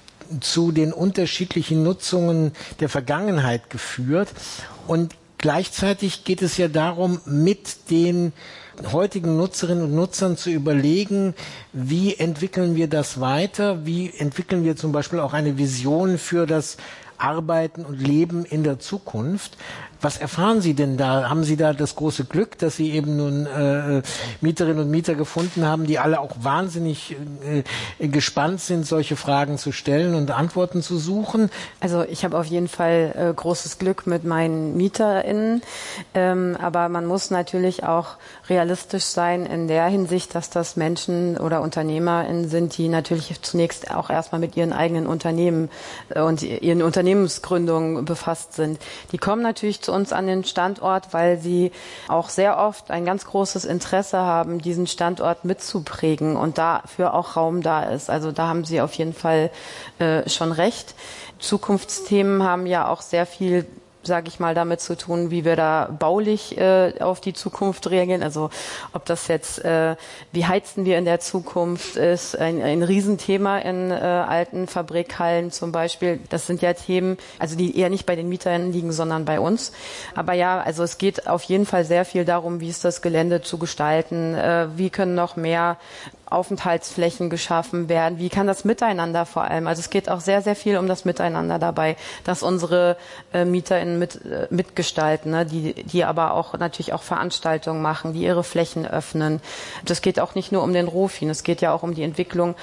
zu den unterschiedlichen Nutzungen der Vergangenheit geführt. Und gleichzeitig geht es ja darum, mit den heutigen Nutzerinnen und Nutzern zu überlegen, wie entwickeln wir das weiter? Wie entwickeln wir zum Beispiel auch eine Vision für das Arbeiten und Leben in der Zukunft? Was erfahren Sie denn da? Haben Sie da das große Glück, dass Sie eben nun Mieterinnen und Mieter gefunden haben, die alle auch wahnsinnig gespannt sind, solche Fragen zu stellen und Antworten zu suchen? Also ich habe auf jeden Fall großes Glück mit meinen MieterInnen, aber man muss natürlich auch realistisch sein in der Hinsicht, dass das Menschen oder UnternehmerInnen sind, die natürlich zunächst auch erstmal mit ihren eigenen Unternehmen und ihren Unternehmensgründungen befasst sind. Die kommen natürlich zu uns an den Standort, weil sie auch sehr oft ein ganz großes Interesse haben, diesen Standort mitzuprägen und dafür auch Raum da ist. Also da haben Sie auf jeden Fall schon recht. Zukunftsthemen haben ja auch sehr viel, sage ich mal, damit zu tun, wie wir da baulich auf die Zukunft reagieren. Also ob das jetzt, wie heizen wir in der Zukunft, ist ein Riesenthema in alten Fabrikhallen zum Beispiel. Das sind ja Themen, also die eher nicht bei den Mietern liegen, sondern bei uns. Aber ja, also es geht auf jeden Fall sehr viel darum, wie ist das Gelände zu gestalten, wie können noch mehr Aufenthaltsflächen geschaffen werden. Wie kann das Miteinander vor allem? Also es geht auch sehr, sehr viel um das Miteinander dabei, dass unsere MieterInnen mitgestalten, ne? die aber auch natürlich auch Veranstaltungen machen, die ihre Flächen öffnen. Das geht auch nicht nur um den Rofin, es geht ja auch um die Entwicklung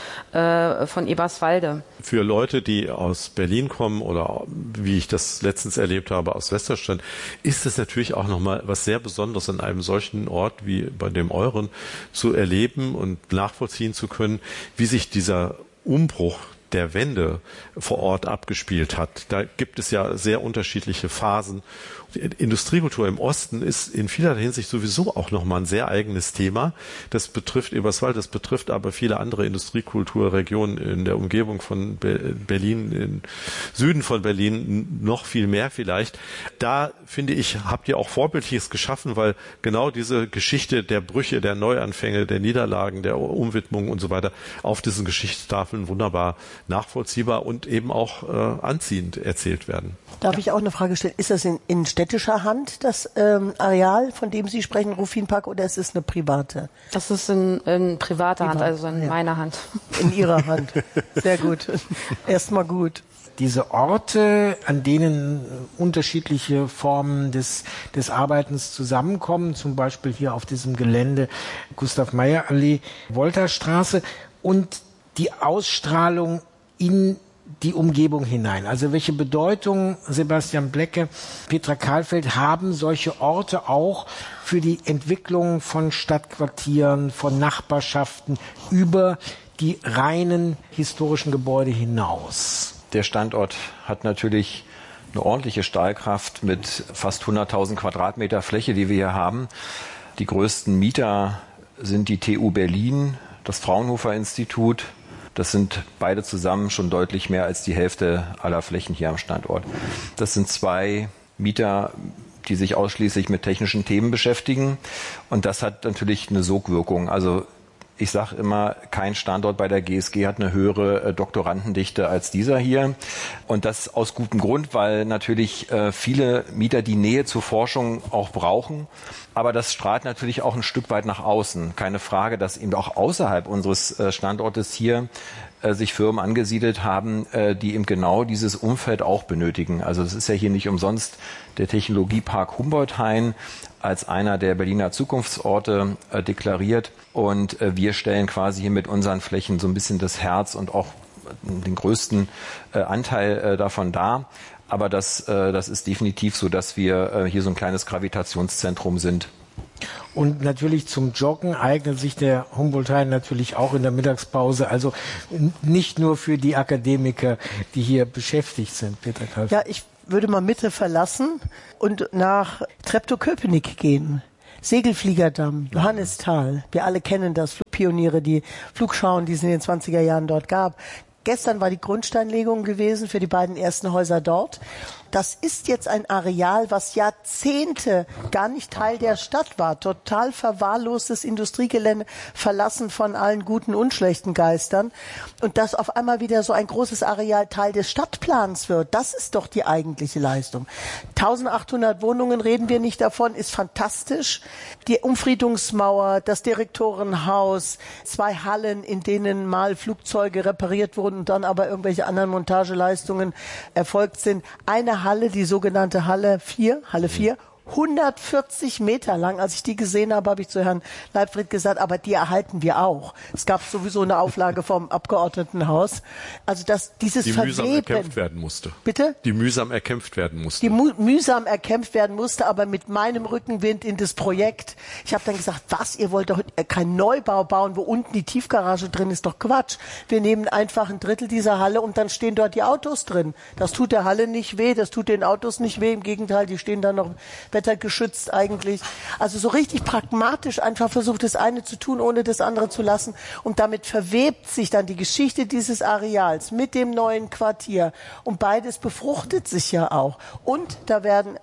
von Eberswalde. Für Leute, die aus Berlin kommen oder wie ich das letztens erlebt habe, aus Westerstedt, ist es natürlich auch nochmal was sehr Besonderes, an einem solchen Ort wie bei dem euren zu erleben und nachvollziehen zu können, wie sich dieser Umbruch der Wende vor Ort abgespielt hat. Da gibt es ja sehr unterschiedliche Phasen. Die Industriekultur im Osten ist in vieler Hinsicht sowieso auch nochmal ein sehr eigenes Thema. Das betrifft Eberswalde, das betrifft aber viele andere Industriekulturregionen in der Umgebung von Berlin, im Süden von Berlin noch viel mehr vielleicht. Da, finde ich, habt ihr auch Vorbildliches geschaffen, weil genau diese Geschichte der Brüche, der Neuanfänge, der Niederlagen, der Umwidmung und so weiter auf diesen Geschichtstafeln wunderbar nachvollziehbar und eben auch anziehend erzählt werden. Darf ich auch eine Frage stellen? Ist das in städtischer Hand, das Areal, von dem Sie sprechen, Ruffin-Park, oder ist es eine private? Das ist in privater Hand, also in meiner Hand. In Ihrer Hand. Sehr gut. Erstmal gut. Diese Orte, an denen unterschiedliche Formen des Arbeitens zusammenkommen, zum Beispiel hier auf diesem Gelände Gustav-Meyer-Allee, Wolterstraße, und die Ausstrahlung in die Umgebung hinein. Also welche Bedeutung, Sebastian Blecke, Petra Kahlfeld, haben solche Orte auch für die Entwicklung von Stadtquartieren, von Nachbarschaften über die reinen historischen Gebäude hinaus? Der Standort hat natürlich eine ordentliche Stahlkraft mit fast 100.000 Quadratmeter Fläche, die wir hier haben. Die größten Mieter sind die TU Berlin, das Fraunhofer Institut. Das sind beide zusammen schon deutlich mehr als die Hälfte aller Flächen hier am Standort. Das sind zwei Mieter, die sich ausschließlich mit technischen Themen beschäftigen. Und das hat natürlich eine Sogwirkung. Also ich sage immer, kein Standort bei der GSG hat eine höhere Doktorandendichte als dieser hier. Und das aus gutem Grund, weil natürlich viele Mieter die Nähe zur Forschung auch brauchen. Aber das strahlt natürlich auch ein Stück weit nach außen. Keine Frage, dass eben auch außerhalb unseres Standortes hier sich Firmen angesiedelt haben, die eben genau dieses Umfeld auch benötigen. Also es ist ja hier nicht umsonst der Technologiepark Humboldt-Hain als einer der Berliner Zukunftsorte deklariert. Und wir stellen quasi hier mit unseren Flächen so ein bisschen das Herz und auch den größten Anteil davon dar. Aber das ist definitiv so, dass wir hier so ein kleines Gravitationszentrum sind. Und natürlich zum Joggen eignet sich der Humboldt-Hain natürlich auch in der Mittagspause. Also nicht nur für die Akademiker, die hier beschäftigt sind, Petra Kahlfeld. Ja, ich würde mal Mitte verlassen und nach Treptow-Köpenick gehen. Segelfliegerdamm, Johannisthal. Wir alle kennen das, Flugpioniere, die Flugschauen, die es in den 20er Jahren dort gab. Gestern war die Grundsteinlegung gewesen für die beiden ersten Häuser dort. Das ist jetzt ein Areal, was Jahrzehnte gar nicht Teil der Stadt war. Total verwahrlostes Industriegelände, verlassen von allen guten und schlechten Geistern. Und dass auf einmal wieder so ein großes Areal Teil des Stadtplans wird, das ist doch die eigentliche Leistung. 1800 Wohnungen, reden wir nicht davon, ist fantastisch. Die Umfriedungsmauer, das Direktorenhaus, 2 Hallen, in denen mal Flugzeuge repariert wurden und dann aber irgendwelche anderen Montageleistungen erfolgt sind. Eine Halle, die sogenannte Halle 4, 140 Meter lang. Als ich die gesehen habe, habe ich zu Herrn Leibfried gesagt, aber die erhalten wir auch. Es gab sowieso eine Auflage vom Abgeordnetenhaus. Also dieses Verweben. Die mühsam erkämpft werden musste. Bitte? Die mühsam erkämpft werden musste. Die mühsam erkämpft werden musste, aber mit meinem Rückenwind in das Projekt. Ich habe dann gesagt, was, ihr wollt doch keinen Neubau bauen, wo unten die Tiefgarage drin ist, doch Quatsch. Wir nehmen einfach ein Drittel dieser Halle und dann stehen dort die Autos drin. Das tut der Halle nicht weh, das tut den Autos nicht weh. Im Gegenteil, die stehen dann noch wettergeschützt eigentlich. Also so richtig pragmatisch einfach versucht, das eine zu tun, ohne das andere zu lassen. Und damit verwebt sich dann die Geschichte dieses Areals mit dem neuen Quartier. Und beides befruchtet sich ja auch. Und da werden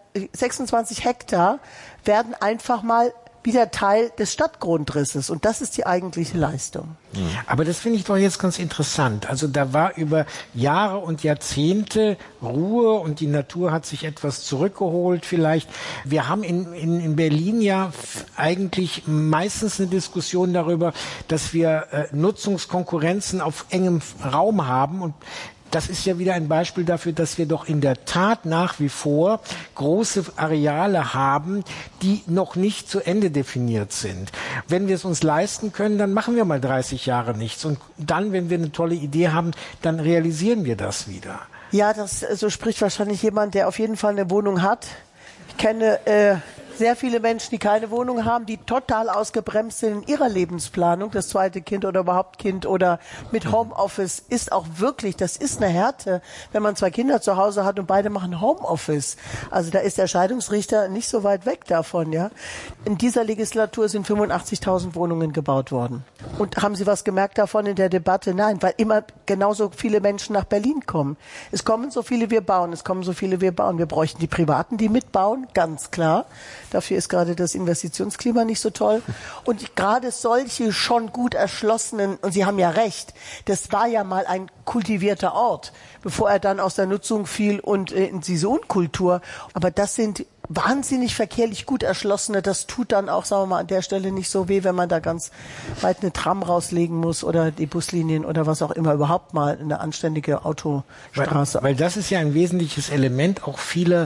26 Hektar werden einfach mal wieder Teil des Stadtgrundrisses. Und das ist die eigentliche Leistung. Aber das finde ich doch jetzt ganz interessant. Also da war über Jahre und Jahrzehnte Ruhe und die Natur hat sich etwas zurückgeholt vielleicht. Wir haben in Berlin ja eigentlich meistens eine Diskussion darüber, dass wir Nutzungskonkurrenzen auf engem Raum haben und das ist ja wieder ein Beispiel dafür, dass wir doch in der Tat nach wie vor große Areale haben, die noch nicht zu Ende definiert sind. Wenn wir es uns leisten können, dann machen wir mal 30 Jahre nichts. Und dann, wenn wir eine tolle Idee haben, dann realisieren wir das wieder. Ja, so spricht wahrscheinlich jemand, der auf jeden Fall eine Wohnung hat. Ich kenne sehr viele Menschen, die keine Wohnung haben, die total ausgebremst sind in ihrer Lebensplanung, das zweite Kind oder überhaupt Kind oder mit Homeoffice ist auch wirklich, das ist eine Härte, wenn man 2 Kinder zu Hause hat und beide machen Homeoffice. Also da ist der Scheidungsrichter nicht so weit weg davon, ja. In dieser Legislatur sind 85.000 Wohnungen gebaut worden. Und haben Sie was gemerkt davon in der Debatte? Nein, weil immer genauso viele Menschen nach Berlin kommen. Es kommen so viele, wir bauen. Es kommen so viele, wir bauen. Wir bräuchten die Privaten, die mitbauen, ganz klar. Dafür ist gerade das Investitionsklima nicht so toll. Und gerade solche schon gut erschlossenen, und Sie haben ja recht, das war ja mal ein kultivierter Ort, bevor er dann aus der Nutzung fiel und in diese Unkultur. Aber das sind wahnsinnig verkehrlich gut erschlossene. Das tut dann auch, sagen wir mal, an der Stelle nicht so weh, wenn man da ganz weit eine Tram rauslegen muss oder die Buslinien oder was auch immer, überhaupt mal eine anständige Autostraße. Weil das ist ja ein wesentliches Element auch vieler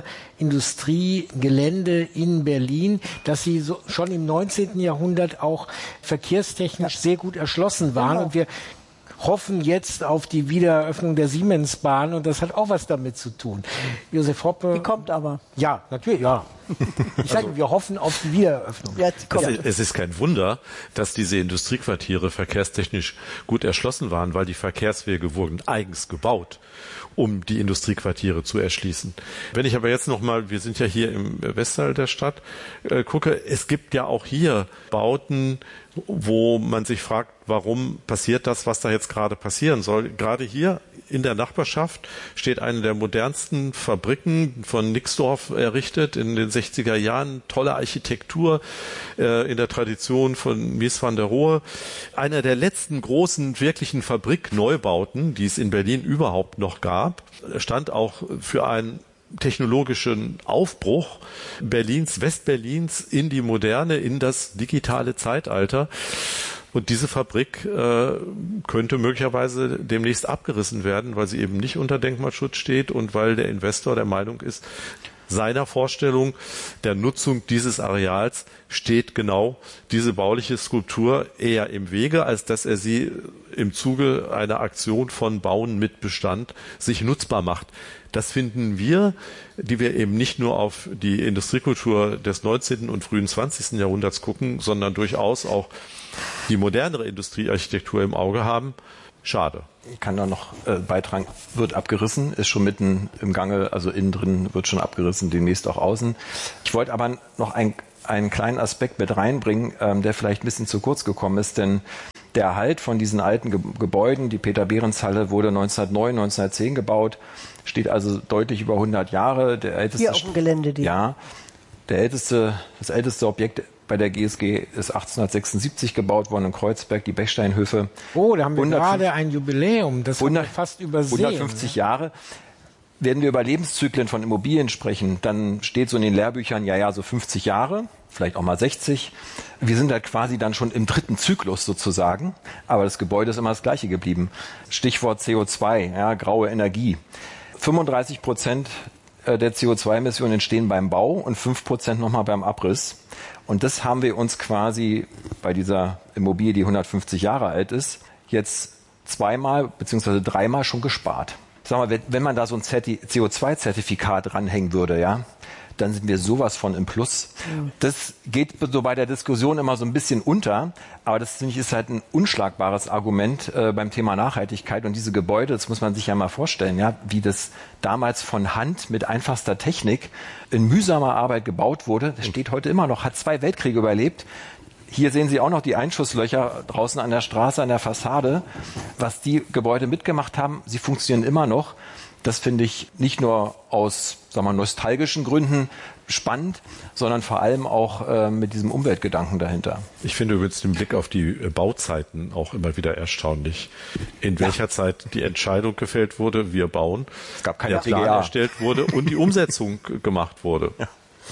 Industriegelände in Berlin, dass sie so schon im 19. Jahrhundert auch verkehrstechnisch sehr gut erschlossen waren. Genau. Und wir hoffen jetzt auf die Wiedereröffnung der Siemensbahn und das hat auch was damit zu tun. Josef Hoppe. Die kommt aber. Ja, natürlich, ja. Ich sage, wir hoffen auf die Wiedereröffnung. Ja, es ist kein Wunder, dass diese Industriequartiere verkehrstechnisch gut erschlossen waren, weil die Verkehrswege wurden eigens gebaut, um die Industriequartiere zu erschließen. Wenn ich aber jetzt nochmal, wir sind ja hier im Westteil der Stadt, gucke, es gibt ja auch hier Bauten, wo man sich fragt, warum passiert das, was da jetzt gerade passieren soll. Gerade hier in der Nachbarschaft steht eine der modernsten Fabriken von Nixdorf errichtet in den 60er Jahren. Tolle Architektur in der Tradition von Mies van der Rohe. Einer der letzten großen wirklichen Fabrikneubauten, die es in Berlin überhaupt noch gab, stand auch für einen technologischen Aufbruch Westberlins in die Moderne, in das digitale Zeitalter. Und diese Fabrik könnte möglicherweise demnächst abgerissen werden, weil sie eben nicht unter Denkmalschutz steht und weil der Investor der Meinung ist, seiner Vorstellung der Nutzung dieses Areals steht genau diese bauliche Skulptur eher im Wege, als dass er sie im Zuge einer Aktion von Bauen mit Bestand sich nutzbar macht. Das finden wir, die wir eben nicht nur auf die Industriekultur des 19. und frühen 20. Jahrhunderts gucken, sondern durchaus auch die modernere Industriearchitektur im Auge haben. Schade. Ich kann da noch beitragen, wird abgerissen, ist schon mitten im Gange, also innen drin wird schon abgerissen, demnächst auch außen. Ich wollte aber noch einen kleinen Aspekt mit reinbringen, der vielleicht ein bisschen zu kurz gekommen ist, denn der Erhalt von diesen alten Gebäuden, die Peter-Behrens-Halle wurde 1909, 1910 gebaut, steht also deutlich über 100 Jahre. Der älteste, hier auf dem Gelände. Ja, das älteste Objekt bei der GSG ist 1876 gebaut worden in Kreuzberg, die Bechsteinhöfe. Oh, da haben wir gerade ein Jubiläum, das haben wir fast übersehen. 150 Jahre. Werden wir über Lebenszyklen von Immobilien sprechen, dann steht so in den Lehrbüchern, ja, so 50 Jahre, vielleicht auch mal 60. Wir sind halt quasi dann schon im dritten Zyklus sozusagen, aber das Gebäude ist immer das gleiche geblieben. Stichwort CO2, ja, graue Energie. 35% der CO2-Emissionen entstehen beim Bau und 5% nochmal beim Abriss. Und das haben wir uns quasi bei dieser Immobilie, die 150 Jahre alt ist, jetzt zweimal bzw. dreimal schon gespart. Sag mal, wenn man da so ein CO2-Zertifikat dranhängen würde, ja, dann sind wir sowas von im Plus. Das geht so bei der Diskussion immer so ein bisschen unter, aber das finde ich ist halt ein unschlagbares Argument beim Thema Nachhaltigkeit. Und diese Gebäude, das muss man sich ja mal vorstellen, ja, wie das damals von Hand mit einfachster Technik in mühsamer Arbeit gebaut wurde. Das steht heute immer noch, hat 2 Weltkriege überlebt. Hier sehen Sie auch noch die Einschusslöcher draußen an der Straße, an der Fassade. Was die Gebäude mitgemacht haben, sie funktionieren immer noch. Das finde ich nicht nur aus, sagen wir, nostalgischen Gründen spannend, sondern vor allem auch mit diesem Umweltgedanken dahinter. Ich finde übrigens den Blick auf die Bauzeiten auch immer wieder erstaunlich. In welcher Zeit die Entscheidung gefällt wurde, wir bauen, es gab keine der Plan erstellt wurde und die Umsetzung gemacht wurde. Ja.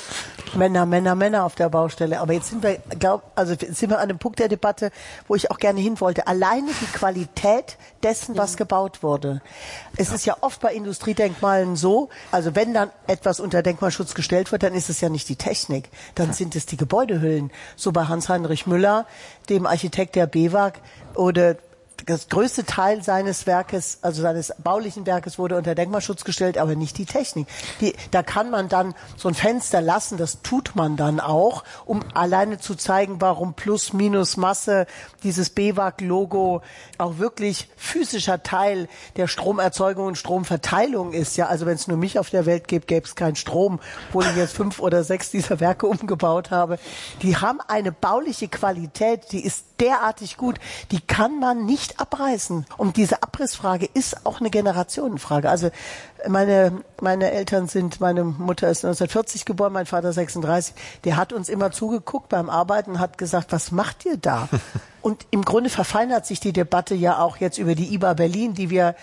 Männer auf der Baustelle. Aber jetzt sind wir, sind wir an dem Punkt der Debatte, wo ich auch gerne hin wollte. Alleine die Qualität dessen, was gebaut wurde. Es ist ja oft bei Industriedenkmalen so, also wenn dann etwas unter Denkmalschutz gestellt wird, dann ist es ja nicht die Technik, dann sind es die Gebäudehüllen. So bei Hans-Heinrich Müller, dem Architekt der BEWAG, oder das größte Teil seines Werkes, also seines baulichen Werkes, wurde unter Denkmalschutz gestellt, aber nicht die Technik. Da kann man dann so ein Fenster lassen, das tut man dann auch, um alleine zu zeigen, warum Plus, Minus, Masse, dieses BEWAG-Logo auch wirklich physischer Teil der Stromerzeugung und Stromverteilung ist. Ja, also wenn es nur mich auf der Welt gäbe, gäbe es keinen Strom, obwohl ich jetzt 5 oder 6 dieser Werke umgebaut habe. Die haben eine bauliche Qualität, die ist derartig gut, die kann man nicht nicht abreißen. Und diese Abrissfrage ist auch eine Generationenfrage. Also meine Eltern meine Mutter ist 1940 geboren, mein Vater 36. Der hat uns immer zugeguckt beim Arbeiten und hat gesagt, was macht ihr da? Und im Grunde verfeinert sich die Debatte ja auch jetzt über die IBA Berlin, die wir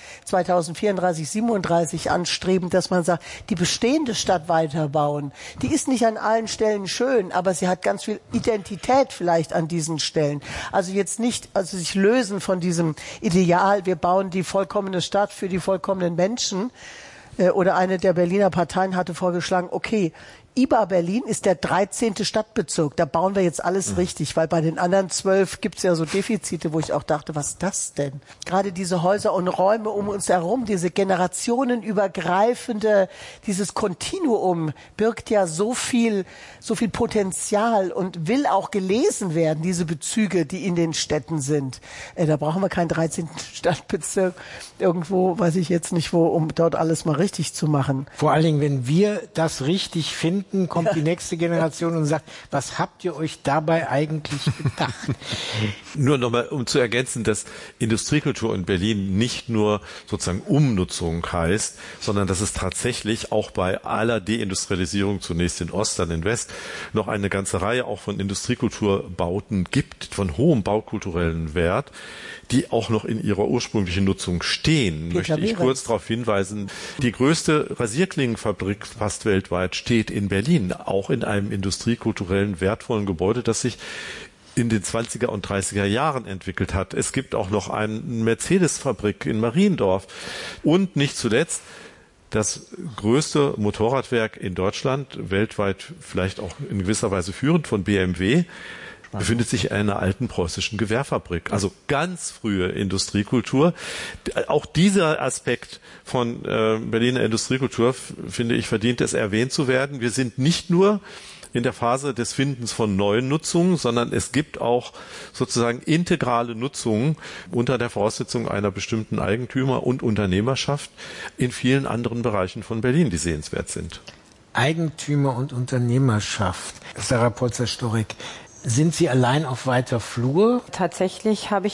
2034, 37 anstreben, dass man sagt, die bestehende Stadt weiterbauen. Die ist nicht an allen Stellen schön, aber sie hat ganz viel Identität vielleicht an diesen Stellen. Also jetzt nicht, sich lösen von diesem Ideal, wir bauen die vollkommene Stadt für die vollkommenen Menschen. Oder eine der Berliner Parteien hatte vorgeschlagen, okay, IBA Berlin ist der 13. Stadtbezirk. Da bauen wir jetzt alles richtig, weil bei den anderen 12 gibt's ja so Defizite, wo ich auch dachte, was ist das denn? Gerade diese Häuser und Räume um uns herum, diese generationenübergreifende, dieses Kontinuum birgt ja so viel Potenzial und will auch gelesen werden, diese Bezüge, die in den Städten sind. Da brauchen wir keinen 13. Stadtbezirk irgendwo, weiß ich jetzt nicht wo, um dort alles mal richtig zu machen. Vor allen Dingen, wenn wir das richtig finden, kommt die nächste Generation und sagt, was habt ihr euch dabei eigentlich gedacht? Nur nochmal, um zu ergänzen, dass Industriekultur in Berlin nicht nur sozusagen Umnutzung heißt, sondern dass es tatsächlich auch bei aller Deindustrialisierung, zunächst in Ost, dann in West, noch eine ganze Reihe auch von Industriekulturbauten gibt, von hohem baukulturellen Wert, die auch noch in ihrer ursprünglichen Nutzung stehen. Möchte ich kurz darauf hinweisen, die größte Rasierklingenfabrik fast weltweit steht in Berlin, auch in einem industriekulturellen, wertvollen Gebäude, das sich in den 20er und 30er Jahren entwickelt hat. Es gibt auch noch eine Mercedes-Fabrik in Mariendorf und nicht zuletzt das größte Motorradwerk in Deutschland, weltweit vielleicht auch in gewisser Weise führend von BMW, befindet sich in einer alten preußischen Gewehrfabrik. Also ganz frühe Industriekultur. Auch dieser Aspekt von Berliner Industriekultur, finde ich, verdient es erwähnt zu werden. Wir sind nicht nur in der Phase des Findens von neuen Nutzungen, sondern es gibt auch sozusagen integrale Nutzungen unter der Voraussetzung einer bestimmten Eigentümer- und Unternehmerschaft in vielen anderen Bereichen von Berlin, die sehenswert sind. Eigentümer und Unternehmerschaft. Sarah Polzer-Storyk. Sind Sie allein auf weiter Flur? Tatsächlich habe ich